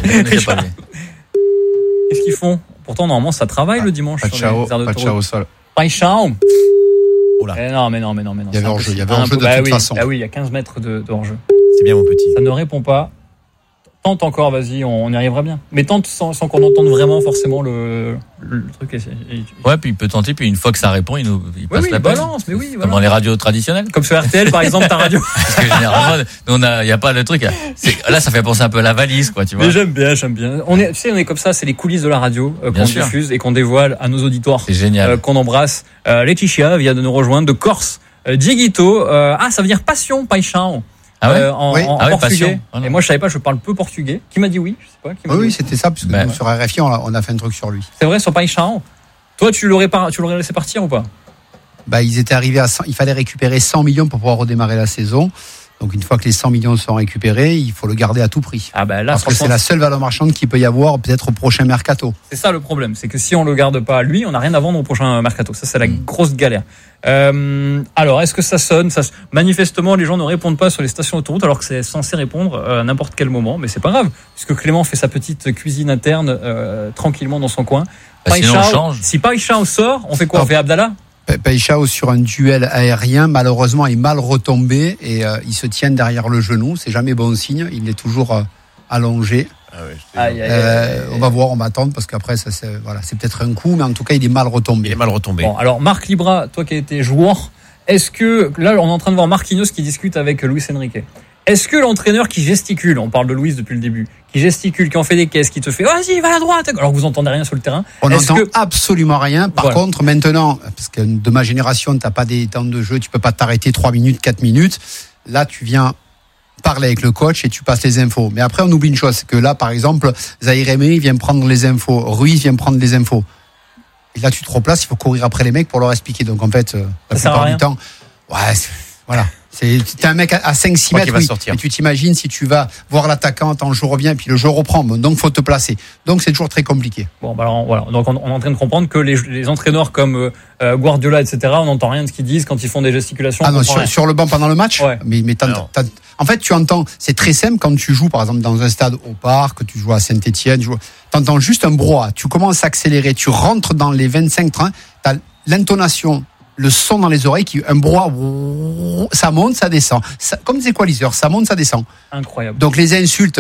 Qu'est-ce qu'ils font? Pourtant, normalement, ça travaille le dimanche sur les aires Pas de d'autoroute. ciao au sol. Paixão. Oh là. Mais non. Il y avait hors-jeu. Il y avait hors-jeu de toute façon. Ah oui, il y a 15 mètres de hors-jeu. C'est bien, mon petit. Ça ne répond pas. Tente encore, vas-y, on y arrivera bien. Mais tente sans qu'on entende vraiment forcément le truc. Ouais, puis il peut tenter, puis une fois que ça répond, il passe la balance, mais oui, Comme voilà. dans les radios traditionnelles. Comme sur RTL, par exemple, ta radio. Parce que généralement, il y a pas de truc. Là, ça fait penser un peu à la valise, quoi, tu vois. Mais j'aime bien. On est comme ça, c'est les coulisses de la radio qu'on diffuse et qu'on dévoile à nos auditoires. C'est génial. Qu'on embrasse. Laetitia vient de nous rejoindre de Corse. Dieguito, ça veut dire passion, Paixão. Ah ouais? En portugais. Passion. Et moi, je savais pas, je parle peu portugais. Qui m'a dit oui? Je sais pas. Qui m'a dit Oui, c'était ça, parce que nous, sur RFI, on a fait un truc sur lui. C'est vrai, sur Paixão. Toi, tu l'aurais laissé partir ou pas? Ils étaient arrivés à 100, il fallait récupérer 100 millions pour pouvoir redémarrer la saison. Donc, une fois que les 100 millions sont récupérés, il faut le garder à tout prix. Là, parce que c'est la seule valeur marchande qu'il peut y avoir, peut-être au prochain mercato. C'est ça le problème, c'est que si on le garde pas à lui, on n'a rien à vendre au prochain mercato. Ça, c'est la grosse galère. Alors, est-ce que ça sonne? Manifestement, les gens ne répondent pas sur les stations autoroutes, alors que c'est censé répondre à n'importe quel moment. Mais c'est pas grave, puisque Clément fait sa petite cuisine interne tranquillement dans son coin. Sinon, on change. Si Paixão sort, on fait quoi? On fait Abdallah? Paixão, sur un duel aérien, malheureusement, est mal retombé et il se tient derrière le genou. C'est jamais bon signe. Il est toujours allongé. On va voir, on va attendre parce qu'après, c'est peut-être un coup, mais en tout cas, il est mal retombé. Bon, alors Marc Libra, toi qui as été joueur, est-ce que là, on est en train de voir Marquinhos qui discute avec Luis Enrique. Est-ce que l'entraîneur qui gesticule, on parle de Luis depuis le début, qui gesticule, qui en fait des caisses, qui te fait vas-y, va à droite, alors que vous entendez rien sur le terrain, on n'entend absolument rien. Par contre, maintenant, parce que de ma génération, t'as pas des temps de jeu, tu peux pas t'arrêter 3 minutes, 4 minutes. Là, tu viens parler avec le coach et tu passes les infos. Mais après, on oublie une chose, c'est que là, par exemple, Zahir Emery vient prendre les infos, Ruiz vient prendre les infos. Et là, tu te replaces, il faut courir après les mecs pour leur expliquer. Donc, en fait, la plupart du temps, voilà. T'es un mec à 5-6 mètres, oui, mais tu t'imagines si tu vas voir l'attaquant, le jeu revient, puis le jeu reprend. Bon, donc faut te placer. Donc c'est toujours très compliqué. Bon, bah alors, voilà. Donc on est en train de comprendre que les entraîneurs comme Guardiola, etc., on n'entend rien de ce qu'ils disent quand ils font des gesticulations. Ah non, sur le banc pendant le match. Ouais. Mais en fait, tu entends. C'est très simple quand tu joues, par exemple, dans un stade au parc, tu joues à Saint-Étienne, t'entends juste un brouhaha. Tu commences à accélérer, tu rentres dans les 25-30, t'as l'intonation, le son dans les oreilles, un brouhaha, ça monte, ça descend. Comme des équaliseurs, ça monte, ça descend. Incroyable. Donc les insultes,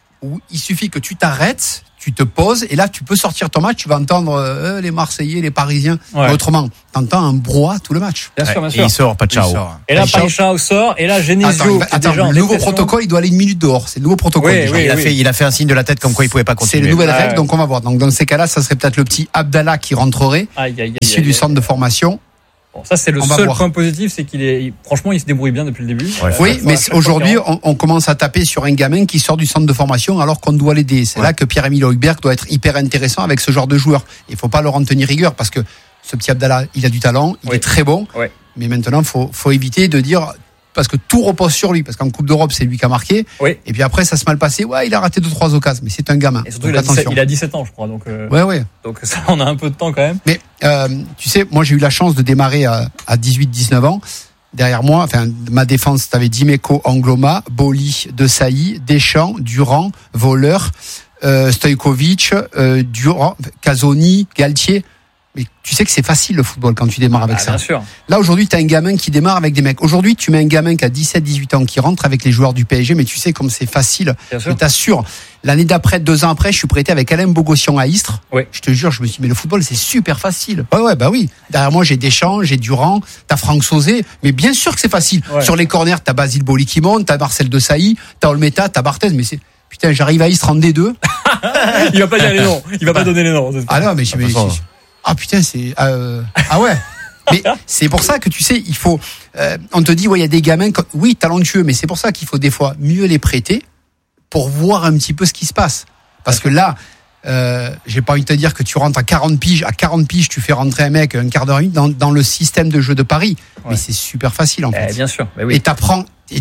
il suffit que tu t'arrêtes, tu te poses, et là tu peux sortir ton match, tu vas entendre les Marseillais, les Parisiens. Ouais. Autrement, t'entends un brouhaha tout le match. Bien sûr, bien sûr. Et il sort, pas de ciao. Et là, Pachao sort, et là, Genesio. Attends, le nouveau protocole, il doit aller 1 minute dehors. C'est le nouveau protocole. Il a fait un signe de la tête comme quoi il pouvait pas continuer. C'est les nouvelles règles, donc on va voir. Donc dans ces cas-là, ça serait peut-être le petit Abdallah qui rentrerait, issu du centre de formation. Bon, ça c'est le seul point positif, c'est franchement il se débrouille bien depuis le début. Oui, mais aujourd'hui on commence à taper sur un gamin qui sort du centre de formation alors qu'on doit l'aider. C'est là que Pierre-Emile Højbjerg doit être hyper intéressant avec ce genre de joueur. Il faut pas leur en tenir rigueur parce que ce petit Abdallah, il a du talent, il est très bon. Ouais. Mais maintenant faut éviter de dire parce que tout repose sur lui, parce qu'en Coupe d'Europe, c'est lui qui a marqué. Oui. Et puis après, ça se mal passé. Ouais, il a raté 2-3 occasions, mais c'est un gamin. Et surtout, il a 17 ans, je crois. Donc, donc ça, on a un peu de temps quand même. Mais tu sais, moi, j'ai eu la chance de démarrer à 18-19 ans. Derrière moi, ma défense, t'avais Dimeco, Angloma, Boli, Desailly, Deschamps, Durand, Voleur, Stojkovic, Durand, Casoni, Galtier. Mais tu sais que c'est facile le football quand tu démarres avec ça. Bien sûr. Là aujourd'hui, tu as un gamin qui démarre avec des mecs. Aujourd'hui, tu mets un gamin qui a 17-18 ans qui rentre avec les joueurs du PSG, mais tu sais comme c'est facile. Je t'assure, l'année d'après, 2 ans après, je suis prêté avec Alain Bogossian à Istres. Oui. Je te jure, je me suis dit, mais le football, c'est super facile. Bah oui. Derrière moi, j'ai Deschamps, j'ai Durand, t'as Franck Sauzé, mais bien sûr que c'est facile. Ouais. Sur les corners, t'as Basile Boli qui monte, t'as Marcel Desailly, t'as Olmeta, t'as Barthez, mais c'est... Putain, j'arrive à Istres en D2. Il va pas dire les noms. Il va pas donner les noms. Ah non, mais ah putain, c'est ah ouais. Mais c'est pour ça que tu sais, il faut on te dit il y a des gamins oui, talentueux, mais c'est pour ça qu'il faut des fois mieux les prêter pour voir un petit peu ce qui se passe. Parce que là j'ai pas envie de te dire que tu rentres à 40 piges, tu fais rentrer un mec un quart d'heure dans le système de jeu de Paris, mais c'est super facile en fait. Bien sûr. Oui. Et t'apprends.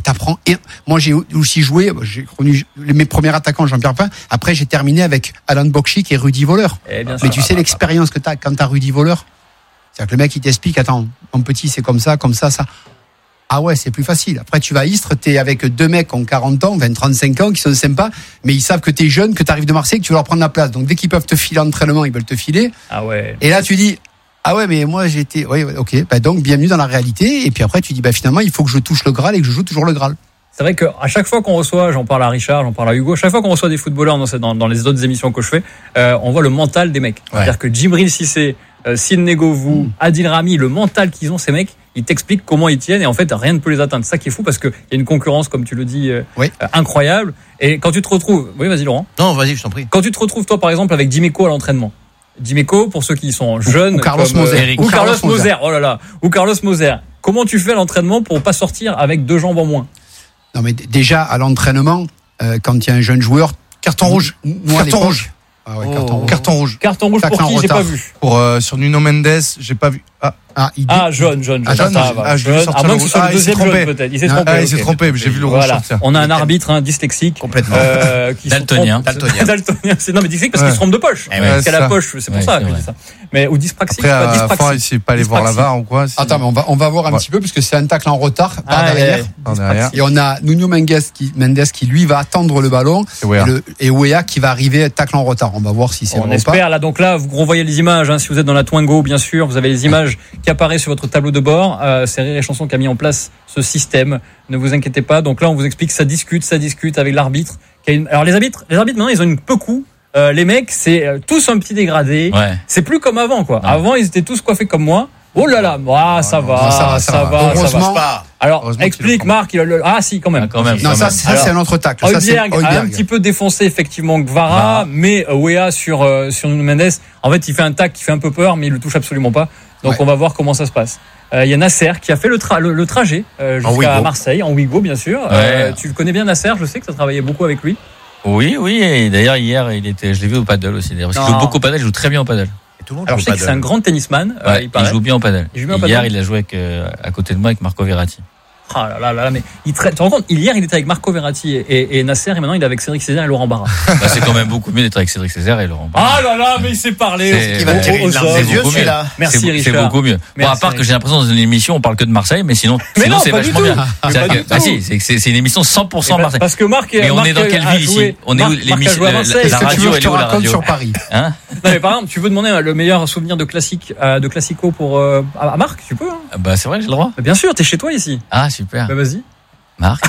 Et moi, j'ai aussi joué, j'ai connu mes premiers attaquants, Jean-Pierre Pain. Après, j'ai terminé avec Alan Bokchik et Rudy Voleur. Mais tu sais l'expérience que t'as quand t'as Rudy Voleur. C'est-à-dire que le mec, il t'explique, attends, mon petit, c'est comme ça, ça. Ah ouais, c'est plus facile. Après, tu vas à Istres, t'es avec 2 mecs qui ont 40 ans, 35 ans, qui sont sympas, mais ils savent que t'es jeune, que t'arrives de Marseille, que tu vas leur prendre la place. Donc, dès qu'ils peuvent te filer l'entraînement, ils veulent te filer. Ah ouais. Et là, tu dis, ah ouais, mais moi j'étais. Oui, ok. Donc bienvenue dans la réalité. Et puis après, tu dis, finalement, il faut que je touche le Graal et que je joue toujours le Graal. C'est vrai qu'à chaque fois qu'on reçoit, j'en parle à Richard, j'en parle à Hugo, chaque fois qu'on reçoit des footballeurs dans les autres émissions que je fais, on voit le mental des mecs. Ouais. C'est-à-dire que Djibril Cissé, Sidney Govou, Adil Rami, le mental qu'ils ont ces mecs, ils t'expliquent comment ils tiennent et en fait rien ne peut les atteindre. C'est ça qui est fou parce qu'il y a une concurrence, comme tu le dis, incroyable. Et quand tu te retrouves, oui, vas-y Laurent. Non, vas-y, je t'en prie. Quand tu te retrouves toi par exemple avec Dimeco à l'entraînement. Dimeco, pour ceux qui sont jeunes, ou Carlos Moser. Ou Carlos Moser. Oh là là. Ou Carlos Moser. Comment tu fais à l'entraînement pour pas sortir avec 2 jambes en moins? Non, mais déjà, à l'entraînement, quand il y a un jeune joueur, carton rouge. Carton rouge. Ah ouais, carton rouge. Carton rouge. Carton rouge pour qui? J'ai pas vu. Sur Nuno Mendes, j'ai pas vu. Jaune. Jaune. À moins que ce soit le deuxième jaune, peut-être. Il s'est trompé. Il s'est trompé, j'ai vu le rouge sortir. On a un arbitre dyslexique. Complètement. Daltonien. Non, mais dyslexique parce qu'il se trompe de poche. Parce qu'à la poche, c'est pour ça que je dis ça. Mais, ou dyspraxique. Après, à la fin, il s'est pas allé voir la VAR ou quoi. Attends, mais on va voir un petit peu, puisque c'est un tacle en retard, par derrière. Et on a Nuno Mendes qui, lui, va attendre le ballon. Et Weah qui va arriver, tacle en retard. On va voir si c'est vrai ou pas. On espère, là. Donc là, vous revoyez les images, si vous êtes dans la Twingo, bien sûr. Vous avez les images qui apparaissent sur votre tableau de bord. C'est Rire et Chanson qui a mis en place ce système. Ne vous inquiétez pas. Donc là, on vous explique, ça discute avec l'arbitre. Alors les arbitres maintenant, ils ont une peu coup. Les mecs, c'est tous un petit dégradé. Ouais. C'est plus comme avant, quoi. Ouais. Avant, ils étaient tous coiffés comme moi. Oh là là, ça va. Heureusement. Alors, explique, Marc. Si, quand même. Non, ça c'est un autre tacle. Højbjerg a un petit peu défoncé, effectivement, Gvara, mais Weah sur Nuno Mendes. En fait, il fait un tacle qui fait un peu peur, mais il le touche absolument pas. Donc, on va voir comment ça se passe. Il y a Nasser qui a fait le trajet jusqu'à Marseille, en Ouigo, bien sûr. Ouais. Tu le connais bien, Nasser. Je sais que tu as travaillé beaucoup avec lui. Oui. Et d'ailleurs, hier, je l'ai vu au paddle aussi. D'ailleurs, parce qu'il joue beaucoup au paddle, il joue très bien au paddle. Alors je sais que c'est un grand tennisman. Il joue bien au paddle. Hier, il a joué à côté de moi avec Marco Verratti. Ah là là là, mais tu te rends compte, hier il était avec Marco Verratti et Nasser, et maintenant il est avec Cédric Césaire et Laurent Barra. Bah, c'est quand même beaucoup mieux d'être avec Cédric Césaire et Laurent Barra. Ah là là, mais il s'est parlé. Il va tirer une larme des yeux, celui-là. Merci C'est Richard. beaucoup mieux. Bon, Merci, à part que j'ai l'impression dans une émission on parle que de Marseille, mais sinon non, c'est pas du vachement tout. bien. C'est-à-dire que- bah si, c'est une émission 100% Marseille. Parce que Marc, Mais on Marc est dans quelle a ville joué- ici? On est où Marc a l'émission? joué à Marseille. La Est-ce que tu radio, veux que elle je est te où la raconte radio? sur Paris? Hein? Non, mais par exemple, tu veux demander le meilleur souvenir de Classico pour à Marc, tu peux. Hein. Bah c'est vrai, j'ai le droit. Bah, bien sûr, t'es chez toi ici. Ah super. Bah vas-y. Marc,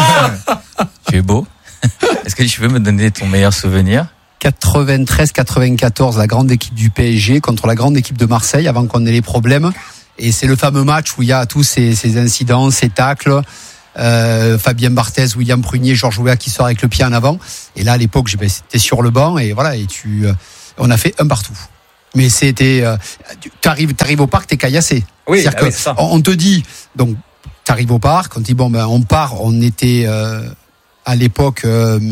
tu es beau. Est-ce que tu peux me donner ton meilleur souvenir? 93-94, la grande équipe du PSG contre la grande équipe de Marseille avant qu'on ait les problèmes. Et c'est le fameux match où il y a tous ces incidents, ces tacles. Fabien Barthez, William Prunier, Georges Weah qui sort avec le pied en avant. Et là, à l'époque, j'étais sur le banc et voilà. Et on a fait un partout. Mais c'était, t'arrives au parc, t'es caillassé. Oui, C'est-à-dire oui, que c'est ça. on te dit, donc t'arrives au parc, on te dit bon ben on part. On était à l'époque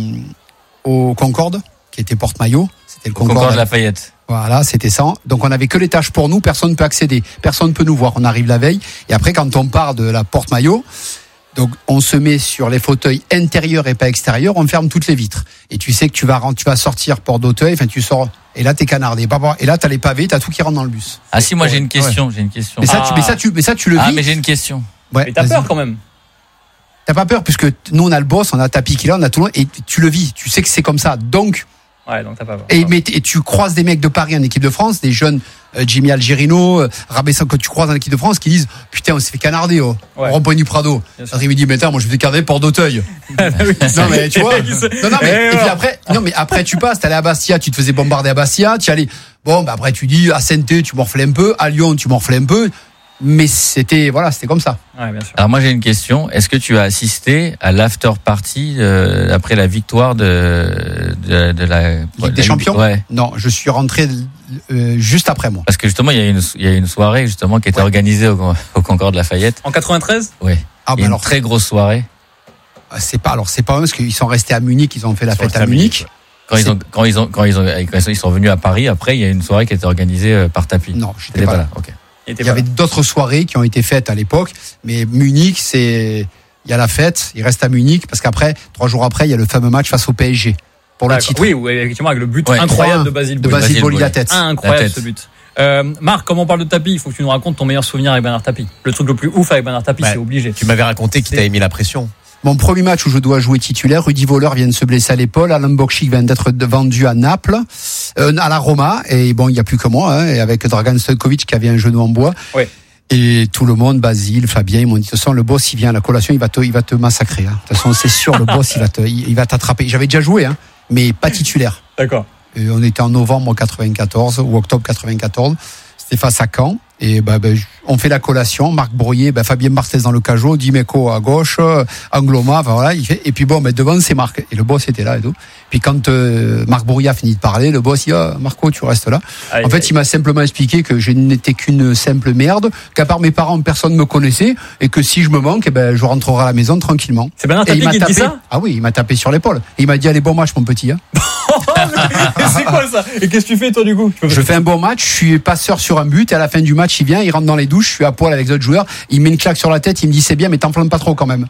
au Concorde, qui était porte-maillot. C'était le Concorde Lafayette. Voilà, c'était ça. Donc on avait que l'étage pour nous, personne ne peut accéder, personne ne peut nous voir. On arrive la veille et après quand on part de la porte-maillot, donc on se met sur les fauteuils intérieurs et pas extérieurs, on ferme toutes les vitres. Et tu sais que tu vas sortir porte d'Auteuil, enfin tu sors et là t'es canardé. Et là t'as les pavés, t'as tout qui rentre dans le bus. Ah si, moi j'ai une question, Mais ça tu le vis. Ah mais j'ai une question. Ouais, Mais t'as vas-y. peur quand même. T'as pas peur puisque nous on a le boss, on a Tapi qui est là, on a tout le monde et tu le vis. Tu sais que c'est comme ça. Donc Ouais, donc t'as pas peur. et tu croises des mecs de Paris en équipe de France, des jeunes Jimmy Algerino, Rabessan que tu croises en équipe de France qui disent putain on s'est fait canarder au rond-point du Prado. Après il me dit mais attends moi je vais canarder Port d'Auteuil. Non mais tu vois. Non mais et puis après tu passes, t'allais à Bastia, tu te faisais bombarder à Bastia, tu allais bon bah après tu dis à Saint-Étienne tu morflais un peu, à Lyon tu morflais un peu. Mais c'était comme ça. Ouais, bien sûr. Alors moi j'ai une question. Est-ce que tu as assisté à l'after party après la victoire de la Ligue des Champions? Ouais. Non, je suis rentré juste après moi. Parce que justement il y a une soirée justement qui était organisée au Concorde Lafayette. En 93? Ouais. Ah Il y a une très grosse soirée. C'est pas eux parce qu'ils sont restés à Munich, ils ont fait la fête à Munich. Quand ils sont venus à Paris, après il y a une soirée qui a été organisée par Tapi. Non, j'étais pas là. OK. Il y avait d'autres soirées qui ont été faites à l'époque, mais Munich, il y a la fête, il reste à Munich, parce qu'après, 3 jours après, il y a le fameux match face au PSG, pour le titre. Oui, effectivement, avec le but incroyable de Basile Boli la tête. Incroyable ce but. Marc, comme on parle de Tapi, il faut que tu nous racontes ton meilleur souvenir avec Bernard Tapie. Le truc le plus ouf avec Bernard Tapie, c'est obligé. Tu m'avais raconté qu'il t'avait mis la pression. Mon premier match où je dois jouer titulaire, Rudy Voller vient de se blesser à l'épaule, Alain Bokchik vient d'être vendu à Naples, à la Roma, et bon, il n'y a plus que moi, et avec Dragan Stojkovic qui avait un genou en bois. Oui. Et tout le monde, Basile, Fabien, ils m'ont dit, de toute façon, le boss, il vient à la collation, il va te massacrer. De toute façon, c'est sûr, le boss, il va t'attraper. J'avais déjà joué, mais pas titulaire. D'accord. Et on était en novembre 94 ou octobre 94. C'était face à Caen. Et on fait la collation. Marc Brouillet, Fabien Barthez dans le cajot, Dimeco à gauche, Angloma, voilà. Et puis devant c'est Marc. Et le boss était là et tout. Puis quand Marc Brouillet a fini de parler, le boss il dit Marco, tu restes là. En fait, il m'a simplement expliqué que je n'étais qu'une simple merde, qu'à part mes parents, personne ne me connaissait, et que si je me manque, je rentrerai à la maison tranquillement. C'est Bernard Tapie qui te dit ça? Ah oui, il m'a tapé sur l'épaule. Et il m'a dit allez, bon match mon petit. C'est quoi ça? Et qu'est-ce que tu fais toi du coup? Je fais un bon match, je suis passeur sur un but, et à la fin du match, il vient, il rentre dans les douches, je suis à poil avec les autres joueurs, il met une claque sur la tête, il me dit c'est bien, mais t'enflammes pas trop quand même.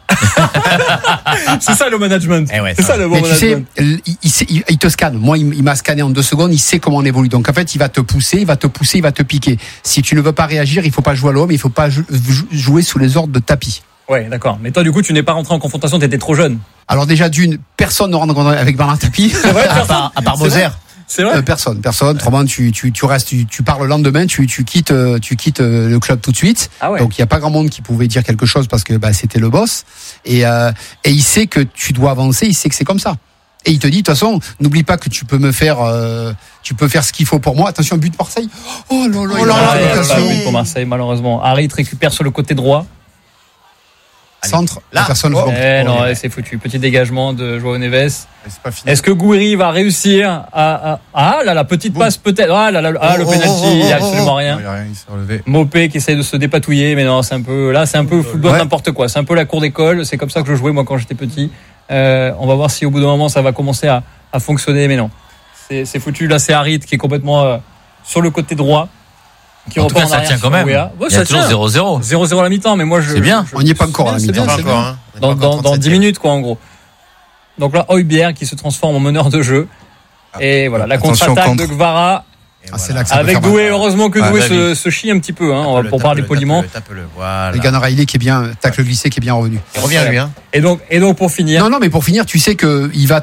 C'est ça le management. C'est ça le bon management. Tu sais, il te scanne. Moi, il m'a scanné en 2 secondes, il sait comment on évolue. Donc en fait, il va te pousser, il va te piquer. Si tu ne veux pas réagir, il faut pas jouer à l'homme, il faut pas jouer sous les ordres de Tapie. Ouais, d'accord. Mais toi, du coup, tu n'es pas rentré en confrontation, t'étais trop jeune. Alors déjà personne ne rentre avec Bernard Tapie. C'est vrai, à part Moser. C'est vrai. Personne. Autrement, tu restes, tu pars le lendemain, tu quittes le club tout de suite. Ah ouais. Donc il y a pas grand monde qui pouvait dire quelque chose parce que c'était le boss. Et il sait que tu dois avancer, il sait que c'est comme ça. Et il te dit de toute façon, n'oublie pas que tu peux faire ce qu'il faut pour moi. Attention, but de Marseille. Oh là là. But pour Marseille, malheureusement. Harit récupère sur le côté droit. Centre, là, personne ne non, c'est foutu. Petit dégagement de Joao Neves. C'est pas fini. Est-ce que Gouiri va réussir la petite passe peut-être. Le penalty, il n'y a absolument rien. Il y a rien, il s'est relevé. Mopé qui essaie de se dépatouiller, mais non, c'est un peu football n'importe quoi. C'est un peu la cour d'école. C'est comme ça que je jouais moi quand j'étais petit. On va voir si au bout d'un moment ça va commencer à fonctionner, mais non. C'est foutu. Là, c'est Harit qui est complètement sur le côté droit. qui En tout repart cas, ça arrière tient sur quand même. Weah. Ouais, Il y a toujours 0-0. 0-0 à la mi-temps, mais moi, C'est bien. On n'y est pas encore à la mi-temps. C'est bien. Dans 10 minutes, quoi, en gros. Donc là, Højbjerg qui se transforme en meneur de jeu. Et voilà, la Attention, contre-attaque de contre. Gvara. C'est là que ça peut Avec faire mal. Doué, heureusement que Ouais, Doué bah se chie un petit peu, hein, pour parler poliment. Tape-le, voilà. Les Ghana Riley qui est bien, tacle glissé qui est bien revenu. Il revient lui, hein. Et donc pour finir. Non, mais pour finir, tu sais que il va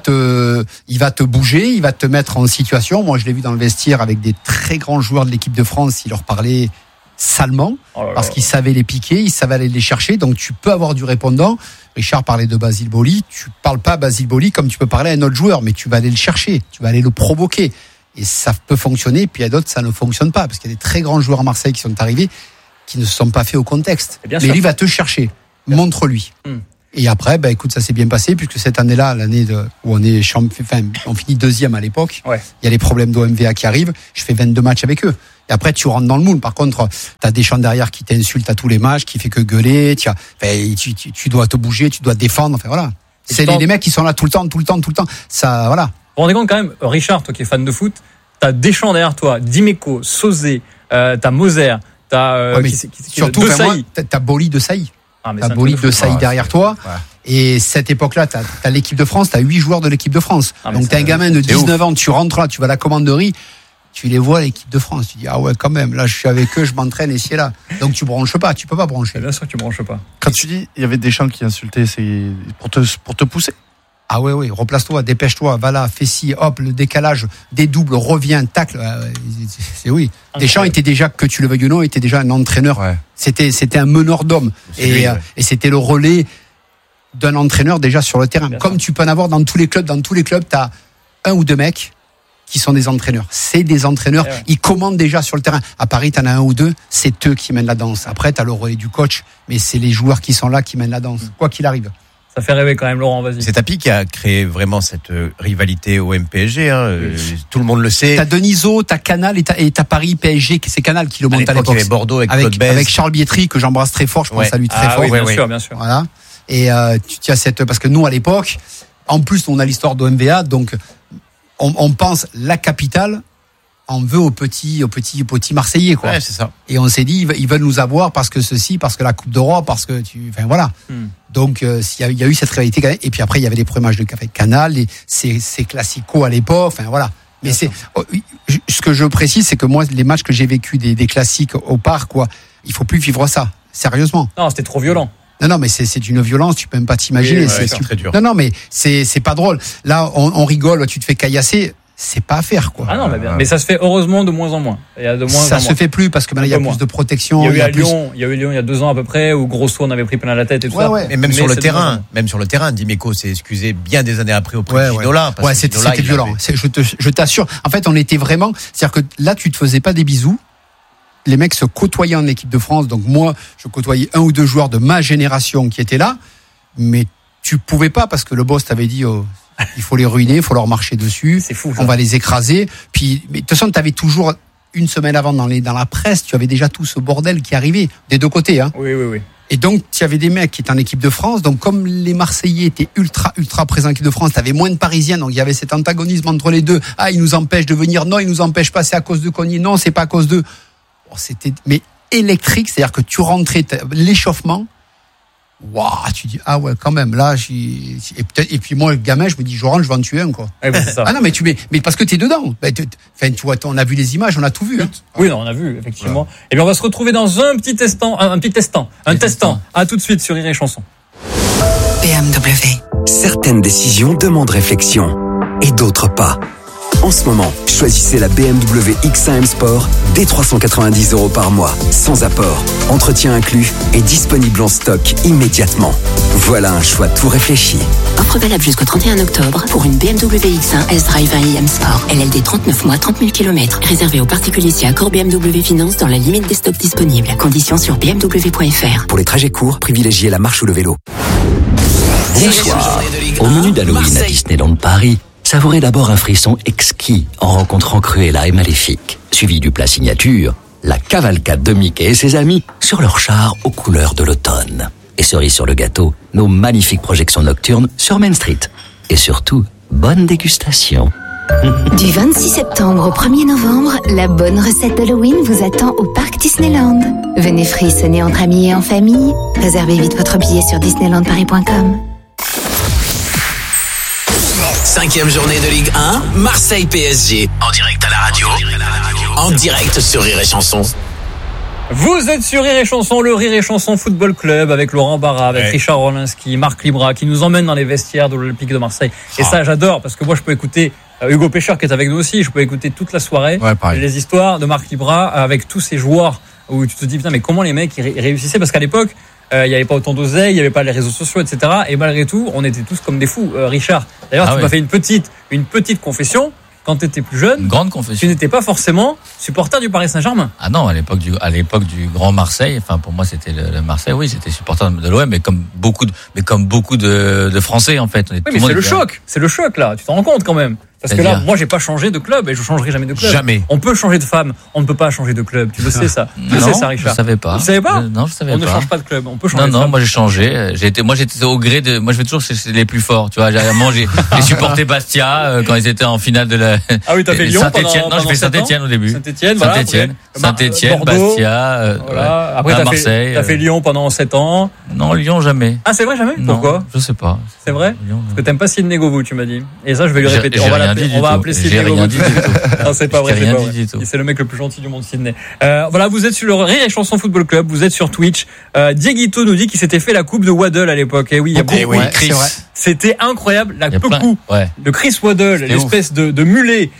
te bouger, il va te mettre en situation. Moi, je l'ai vu dans le vestiaire avec des très grands joueurs de l'équipe de France. Il leur parlait salement parce qu'il savait les piquer, il savait aller les chercher. Donc, tu peux avoir du répondant. Richard parlait de Basile Boli. Tu parles pas à Basile Boli comme tu peux parler à un autre joueur, mais tu vas aller le chercher, tu vas aller le provoquer. Et ça peut fonctionner, puis il y a d'autres, ça ne fonctionne pas. Parce qu'il y a des très grands joueurs à Marseille qui sont arrivés, qui ne se sont pas faits au contexte. Mais lui va te chercher. Montre-lui. Et après, écoute, ça s'est bien passé, puisque cette année-là, où on est on finit deuxième à l'époque. Ouais. Il y a les problèmes d'OMVA qui arrivent. Je fais 22 matchs avec eux. Et après, tu rentres dans le moule. Par contre, t'as Deschamps derrière qui t'insulte à tous les matchs, qui fait que gueuler. Tu dois te bouger, tu dois te défendre. Enfin, voilà. C'est les mecs qui sont là tout le temps. Ça, voilà. Vous vous rendez compte quand même, Richard, toi qui es fan de foot, t'as Deschamps derrière toi, Dimeco, Sauzé, t'as Moser, t'as surtout t'as Boli de Saï. T'as Boli de Saï derrière toi. Ouais. Et cette époque-là, t'as l'équipe de France, t'as 8 joueurs de l'équipe de France. Donc t'as un gamin de 19 ans, tu rentres là, tu vas à la commanderie, tu les vois à l'équipe de France. Tu dis, ah ouais, quand même, là je suis avec eux, je m'entraîne ici et là. Donc tu branches pas, tu peux pas brancher. Bien sûr que tu branches pas. Quand tu dis, il y avait des gens qui insultaient, c'est pour te pousser. Ah ouais, replace-toi, dépêche-toi, va là, fais ci, hop, le décalage, dédouble, reviens, tacle. C'est oui. Deschamps était déjà, que tu le veuilles ou non, était déjà un entraîneur. Ouais. C'était un meneur d'hommes. Et c'était le relais d'un entraîneur déjà sur le terrain. Bien Comme ça. Tu peux en avoir dans tous les clubs. Dans tous les clubs, t'as un ou deux mecs qui sont des entraîneurs. C'est des entraîneurs. Ouais. Ils commandent déjà sur le terrain. À Paris, t'en as un ou deux. C'est eux qui mènent la danse. Après, t'as le relais du coach. Mais c'est les joueurs qui sont là qui mènent la danse. Quoi qu'il arrive. Ça fait rêver quand même, Laurent, vas-y. C'est Tapi qui a créé vraiment cette rivalité au MPSG. Tout le monde le sait. T'as Denisot, t'as Canal et t'as Paris PSG, c'est Canal qui le monte à l'époque. Il y avait Bordeaux avec Charles Bietri, que j'embrasse très fort, je pense à lui très fort. Oui, bien sûr. Voilà. Et tu as parce que nous, à l'époque, en plus, on a l'histoire d'OMVA, donc on pense la capitale, on veut aux petits Marseillais, quoi. Ouais, c'est ça. Et on s'est dit, ils veulent nous avoir parce que la Coupe d'Europe, parce que voilà. Donc, il y a eu cette réalité. Et puis après, il y avait les premiers matchs avec Canal, ces classicos à l'époque, enfin voilà. Mais ce que je précise, c'est que moi, les matchs que j'ai vécus des classiques au parc, quoi, il faut plus vivre ça. Sérieusement. Non, c'était trop violent. Non, mais c'est une violence, tu peux même pas t'imaginer. Oui, c'est très dur. Non, mais c'est pas drôle. Là, on rigole, tu te fais caillasser. C'est pas à faire, quoi. Ah non, mais ça se fait heureusement de moins en moins. Ça se fait plus parce que maintenant il y a plus de protection. Il y a eu Lyon il y a 2 ans à peu près où Grosso on avait pris plein à la tête et tout ça. Et même sur le terrain, Dimeco s'est excusé bien des années après auprès de Ginola. Ouais, c'était violent. Je t'assure. En fait, on était vraiment, c'est-à-dire que là, tu te faisais pas des bisous. Les mecs se côtoyaient en équipe de France. Donc moi, je côtoyais 1 ou 2 joueurs de ma génération qui étaient là, mais tu pouvais pas parce que le boss t'avait dit. Il faut les ruiner, il faut leur marcher dessus. C'est fou. On va les écraser. Puis, mais de toute façon, tu avais toujours une semaine avant dans la presse, tu avais déjà tout ce bordel qui arrivait des deux côtés. Hein. Oui. Et donc, tu avais des mecs qui étaient en équipe de France. Donc, comme les Marseillais étaient ultra présents en équipe de France, tu avais moins de Parisiens. Donc, il y avait cet antagonisme entre les deux. Ah, ils nous empêchent de venir. Non, ils nous empêchent pas. C'est à cause de Cognier. Non, c'est pas à cause d'eux. Bon, c'était mais électrique. C'est-à-dire que tu rentrais l'échauffement. Waouh, tu dis, ah ouais, quand même, là, et puis moi, le gamin, je me dis, je rentre, je vais en tuer un, quoi. C'est ça. Ah non, mais mais parce que t'es dedans. Tu vois, on a vu les images, on a tout vu, hein. Oui, non, on a vu, effectivement. Voilà. Et bien, on va se retrouver dans un petit testant. À tout de suite sur Rire et Chanson. BMW. Certaines décisions demandent réflexion et d'autres pas. En ce moment, choisissez la BMW X1 M Sport dès 390 € par mois, sans apport, entretien inclus et disponible en stock immédiatement. Voilà un choix tout réfléchi. Offre valable jusqu'au 31 octobre pour une BMW X1 S-Drive 1 IM Sport. LLD 39 mois, 30 000 km. Réservé aux particuliers si accord BMW Finance dans la limite des stocks disponibles. Conditions sur bmw.fr. Pour les trajets courts, privilégiez la marche ou le vélo. Bonsoir. Au menu d'Halloween à Disneyland Paris, savourez d'abord un frisson exquis en rencontrant Cruella et Maléfique, suivi du plat signature, la cavalcade de Mickey et ses amis sur leur char aux couleurs de l'automne. Et cerise sur le gâteau, nos magnifiques projections nocturnes sur Main Street. Et surtout, bonne dégustation. Du 26 septembre au 1er novembre, la bonne recette d'Halloween vous attend au parc Disneyland. Venez frissonner entre amis et en famille. Réservez vite votre billet sur disneylandparis.com. 5e journée de Ligue 1, Marseille PSG. En direct à la radio. En direct sur Rire et Chanson. Vous êtes sur Rire et Chanson, le Rire et Chanson Football Club avec Laurent Barra, avec Richard Rolinski, Marc Libra qui nous emmène dans les vestiaires de l'Olympique de Marseille. Et ça, j'adore parce que moi, je peux écouter Hugo Pêcheur qui est avec nous aussi. Je peux écouter toute la soirée les histoires de Marc Libra avec tous ces joueurs où tu te dis putain mais comment les mecs ils réussissaient, parce qu'à l'époque il n'y avait pas autant d'oseille, il n'y avait pas les réseaux sociaux, etc. Et malgré tout, on était tous comme des fous. Richard, d'ailleurs, tu m'as fait une petite confession. Quand tu étais plus jeune, une grande confession. Tu n'étais pas forcément supporter du Paris Saint-Germain. Ah non, à l'époque du Grand Marseille, enfin pour moi c'était le Marseille, oui, c'était supporter de l'OM, mais comme beaucoup de Français en fait. Oui, mais c'est le choc là. Tu t'en rends compte quand même. Parce que là, moi, j'ai pas changé de club et je changerai jamais de club. Jamais. On peut changer de femme, on ne peut pas changer de club. Tu le sais ça. Tu sais ça, Richard. Je savais pas. Tu savais pas? Non, je savais pas. On ne change pas de club. On peut changer. Non, moi j'ai changé. J'étais au gré de. Moi, je vais toujours chez les plus forts. Tu vois, j'ai supporté Bastia quand ils étaient en finale de la. Ah oui, t'as fait Lyon. Saint-Étienne. Non, j'ai fait Saint-Étienne au début. Saint-Étienne, Bastia. Voilà. Après, Marseille. T'as fait Lyon pendant 7 ans. Non, Lyon jamais. Ah, c'est vrai, jamais? Pourquoi? Je sais pas. C'est vrai? Parce que t'aimes pas Sidney Govou, tu m'as dit. Et ça, je vais lui répéter. On va appeler J'ai rien dit du tout. Non, c'est pas vrai. C'est le mec le plus gentil du monde, Sidney. Voilà, vous êtes sur le Rire et Chanson Football Club, vous êtes sur Twitch. Dieguito nous dit qu'il s'était fait la coupe de Waddle à l'époque. Et oui, il y a beaucoup. Chris. C'était incroyable, la coupe de Chris Waddle, l'espèce de mulet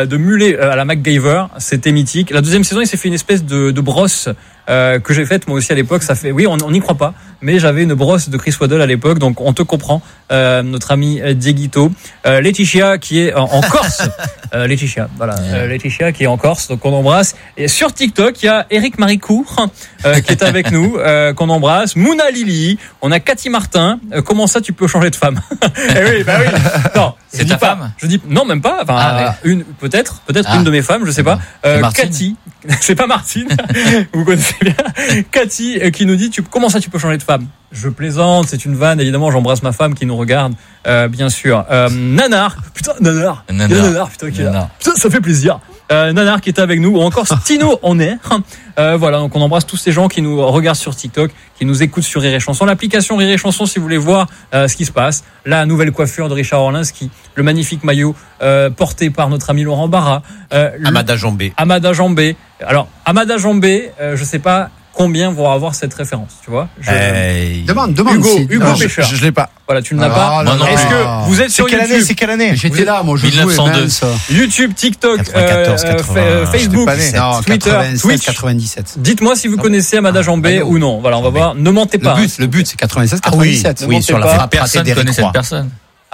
à la MacGyver. C'était mythique. La deuxième saison, il s'est fait une espèce de brosse que j'ai faite moi aussi à l'époque. Ça fait, oui, on n'y croit pas, mais j'avais une brosse de Chris Waddle à l'époque, donc on te comprend, notre ami Dieguito. Laetitia qui est en Corse. Laetitia qui est en Corse, donc on embrasse. Et sur TikTok, il y a Eric Maricourt qui est avec nous, qu'on embrasse. Mouna Lily, on a Cathy Martin. Comment ça, tu peux changer de femme? Eh oui, bah oui. Non, c'est ta femme? Je dis non, même pas. Enfin, peut-être une de mes femmes, je sais pas. Cathy, c'est pas Martine. Vous connaissez bien. Cathy qui nous dit comment ça tu peux changer de femme? Je plaisante, c'est une vanne, évidemment, j'embrasse ma femme qui nous regarde, bien sûr. Nanar, putain, Nanar, putain, qui est là. Putain, ça fait plaisir. Nanar qui est avec nous, ou encore Stino en air. Voilà, donc on embrasse tous ces gens qui nous regardent sur TikTok, qui nous écoutent sur Rire et Chanson. L'application Rire et Chanson, si vous voulez voir ce qui se passe. La nouvelle coiffure de Richard Orlinski, le magnifique maillot porté par notre ami Laurent Barra. Amada Jambé. Alors, Amada Jambé, je sais pas combien vont avoir cette référence, tu vois? Demande. Hugo Pêcheur. Je l'ai pas. Voilà, tu ne l'as pas. Non, Est-ce que vous êtes sur YouTube? C'est quelle année? J'étais là, moi, je 1902. YouTube, TikTok, 94, 80. Facebook, Twitter, 96, Twitch. 97. Dites-moi si vous connaissez Amada Jambé ou non. Voilà, on va voir. Ne mentez pas. Le but, c'est 96, 97. Oui, sur la frappe Personne ne connaît cette personne.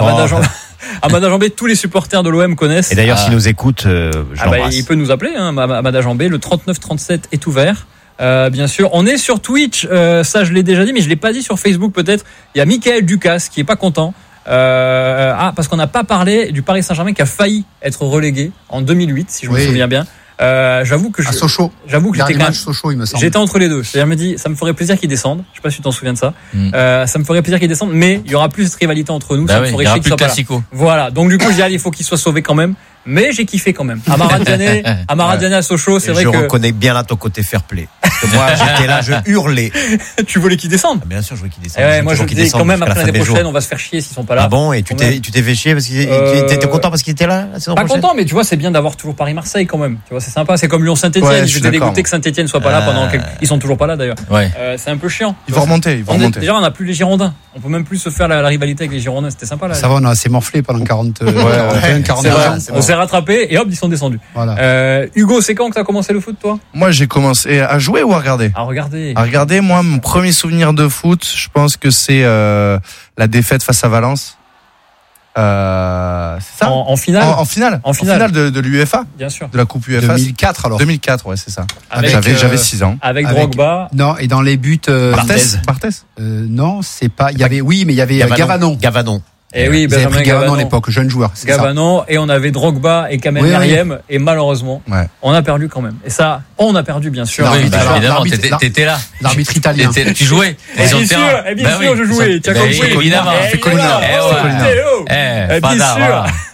Amada Jambé, tous les supporters de l'OM connaissent. Et d'ailleurs, s'il nous écoute, j'embrasse. Il peut nous appeler, Amada Jambé. Le 3937 est ouvert. Bien sûr, on est sur Twitch, ça je l'ai déjà dit, mais je l'ai pas dit sur Facebook peut-être. Il y a Michael Ducasse qui est pas content, parce qu'on n'a pas parlé du Paris Saint-Germain qui a failli être relégué en 2008, si je me souviens bien. J'avoue que Sochaux. J'avoue que Sochaux, il me semble. J'étais entre les deux. C'est-à-dire, je me dis, ça me ferait plaisir qu'ils descendent. Je sais pas si tu t'en souviens de ça. Ça me ferait plaisir qu'ils descendent, mais il y aura plus de rivalité entre nous. Ça me ferait chier qu'ils soient pas là. Voilà. Donc du coup, je dis, il faut qu'ils soient sauvés quand même. Mais j'ai kiffé quand même. Amara Diané à Sochaux, c'est vrai que. Je reconnais bien là ton côté fair play. Parce que moi, j'étais là, je hurlais. Tu voulais qu'ils descendent? Bien sûr, je voulais qu'ils descendent. Ouais, moi, je dis quand même, après l'année prochaine, on va se faire chier s'ils sont pas là. Ah bon? Et tu t'es fait chier parce qu'il t'étais content parce qu'il était là? Pas content, mais tu vois, c'est bien d'avoir toujours Paris-Marseille quand même. Tu vois, c'est sympa. C'est comme Lyon-Saint-Etienne. J'étais dégoûté que Saint-Etienne soit pas là pendant ils sont toujours pas là d'ailleurs. C'est un peu chiant. Ils vont remonter. Déjà, on n'a plus les Girondins. On peut même plus se faire la rivalité avec les Girondins. C'était sympa là. Ça va, on a assez morflé pendant 40 ans. On s'est rattrapé et hop, ils sont descendus. Voilà. Hugo, c'est quand que t'as commencé le foot, toi? Moi, j'ai commencé à jouer ou à regarder? À regarder. À regarder, moi, mon premier souvenir de foot, je pense que c'est la défaite face à Valence. C'est ça? En finale? En finale de l'UEFA. Bien sûr. De la Coupe UEFA. 2004 alors. 2004, ouais, c'est ça. J'avais 6 ans. Avec Drogba. Non, et dans les buts. Barthez? Non, c'est pas. Il y avait Gavanon. Et oui, ils avaient pris Gavanon à l'époque, jeune joueur. Gavanon, et on avait Drogba et Kamel Meriem, et malheureusement, on a perdu quand même. Et ça, on a perdu, bien sûr. Oui, évidemment, t'étais là. L'arbitre italien. Tu jouais. Bien sûr, je jouais. Tu as compris. Évidemment. Bien sûr.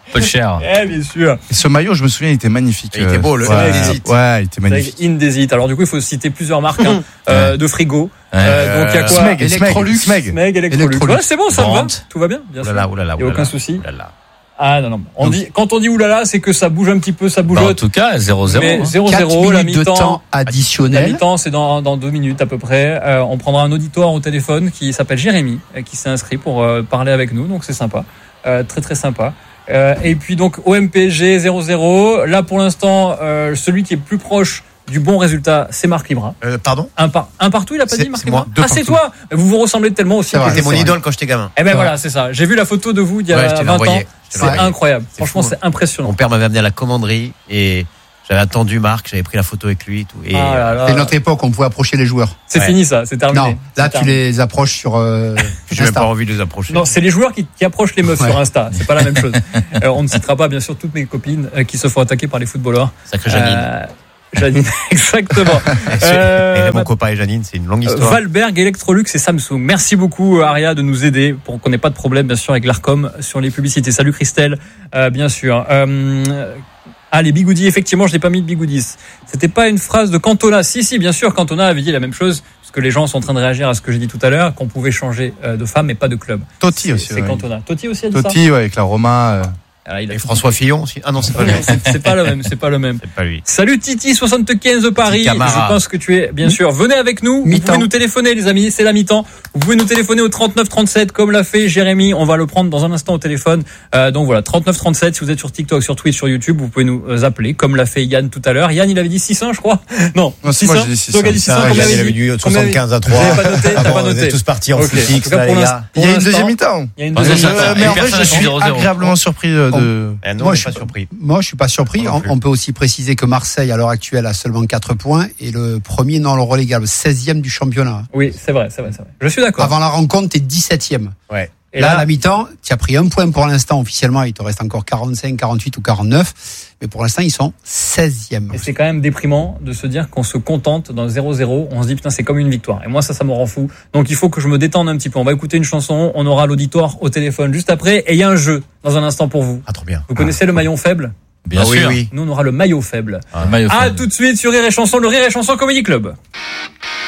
Peu cher. Bien sûr. Et ce maillot, je me souviens, il était magnifique. Il était beau, le Indesit. Ouais, il était magnifique. Indesit. Alors du coup, il faut citer plusieurs marques de frigo. Donc il y a quoi? Smeg, Electrolux. Smeg. Electrolux. Ouais, c'est bon, ça me va. Tout va bien, bien sûr. Oulala. Il y a aucun souci. Ah non. Quand on dit oulala, c'est que ça bouge un petit peu, ça bougeote. En tout cas, 0-0. Mais 0-0, 4 la minutes de mi-temps. temps additionnel. La mi-temps, c'est dans 2 minutes à peu près. On prendra un auditoire au téléphone qui s'appelle Jérémy, qui s'est inscrit pour parler avec nous. Donc c'est sympa. Très très sympa. Et puis donc OM-PSG 0-0. Là pour l'instant, celui qui est plus proche du bon résultat, c'est Marc Libra. Pardon? Un partout, il a pas dit Marc Libra? Moi. C'est toi. Vous vous ressemblez tellement aussi. C'était mon idole quand j'étais gamin. Eh ben voilà, c'est ça. J'ai vu la photo de vous il y a 20 ans. C'est incroyable. Franchement, c'est impressionnant. Mon père m'avait amené à la commanderie et j'avais attendu Marc, j'avais pris la photo avec lui et tout. C'est notre époque, on pouvait approcher les joueurs. C'est fini ça, c'est terminé. Non, là tu les approches sur j'ai même pas envie de les approcher. Non, c'est les joueurs qui approchent les meufs sur Insta, c'est pas la même chose. On ne citera pas bien sûr toutes mes copines qui se font attaquer par les footballeurs. Sacré Janine. Janine, exactement. Et mon copain et Janine, c'est une longue histoire. Valberg, Electrolux et Samsung. Merci beaucoup Aria de nous aider pour qu'on n'ait pas de problème bien sûr avec l'Arcom sur les publicités. Salut Christelle, bien sûr. Les bigoudis, effectivement, je n'ai pas mis de bigoudis. C'était pas une phrase de Cantona. Si, bien sûr, Cantona avait dit la même chose, parce que les gens sont en train de réagir à ce que j'ai dit tout à l'heure, qu'on pouvait changer de femme mais pas de club. Totti aussi. C'est Cantona. Totti aussi a dit ça. Totti, ouais, avec la Roma. Et François Fillon aussi. Ah non, c'est pas lui. C'est pas le même. C'est pas lui. Salut Titi 75 de Paris. Je pense que tu es bien sûr. Venez avec nous. Vous pouvez nous téléphoner les amis. C'est la mi-temps. Vous pouvez nous téléphoner au 39 37 comme l'a fait Jérémy. On va le prendre dans un instant au téléphone. Donc voilà 39 37. Si vous êtes sur TikTok, sur Twitch, sur YouTube, vous pouvez nous appeler comme l'a fait Yann tout à l'heure. Yann il avait dit 600 je crois. Non. 600. Moi j'ai dit 600. Donc il a dit 600. Il avait dit 75 à 3. T'as pas noté. On est tous partis en foot fixe. Il y a une deuxième mi-temps. Il y a une deuxième mi-temps. Mais en fait je suis agréablement surpris de. Moi, je suis pas surpris. On peut aussi préciser que Marseille, à l'heure actuelle, a seulement 4 points et le premier non relégable, 16e du championnat. Oui, c'est vrai. Je suis d'accord. Avant la rencontre, t'es 17e. Ouais. Et là, à la mi-temps, tu as pris 1 point pour l'instant officiellement. Il te reste encore 45, 48 ou 49. Mais pour l'instant, ils sont 16e. Et c'est quand même déprimant de se dire qu'on se contente d'un 0-0. On se dit, putain, c'est comme une victoire. Et moi, ça me rend fou. Donc, il faut que je me détende un petit peu. On va écouter une chanson. On aura l'auditoire au téléphone juste après. Et il y a un jeu dans un instant pour vous. Ah, trop bien. Vous connaissez le maillon faible? Bien sûr. Oui. Nous, on aura le maillot faible. Le maillot faible. Tout de suite sur Rire et Chanson, le Rire et Chanson Comedy Club.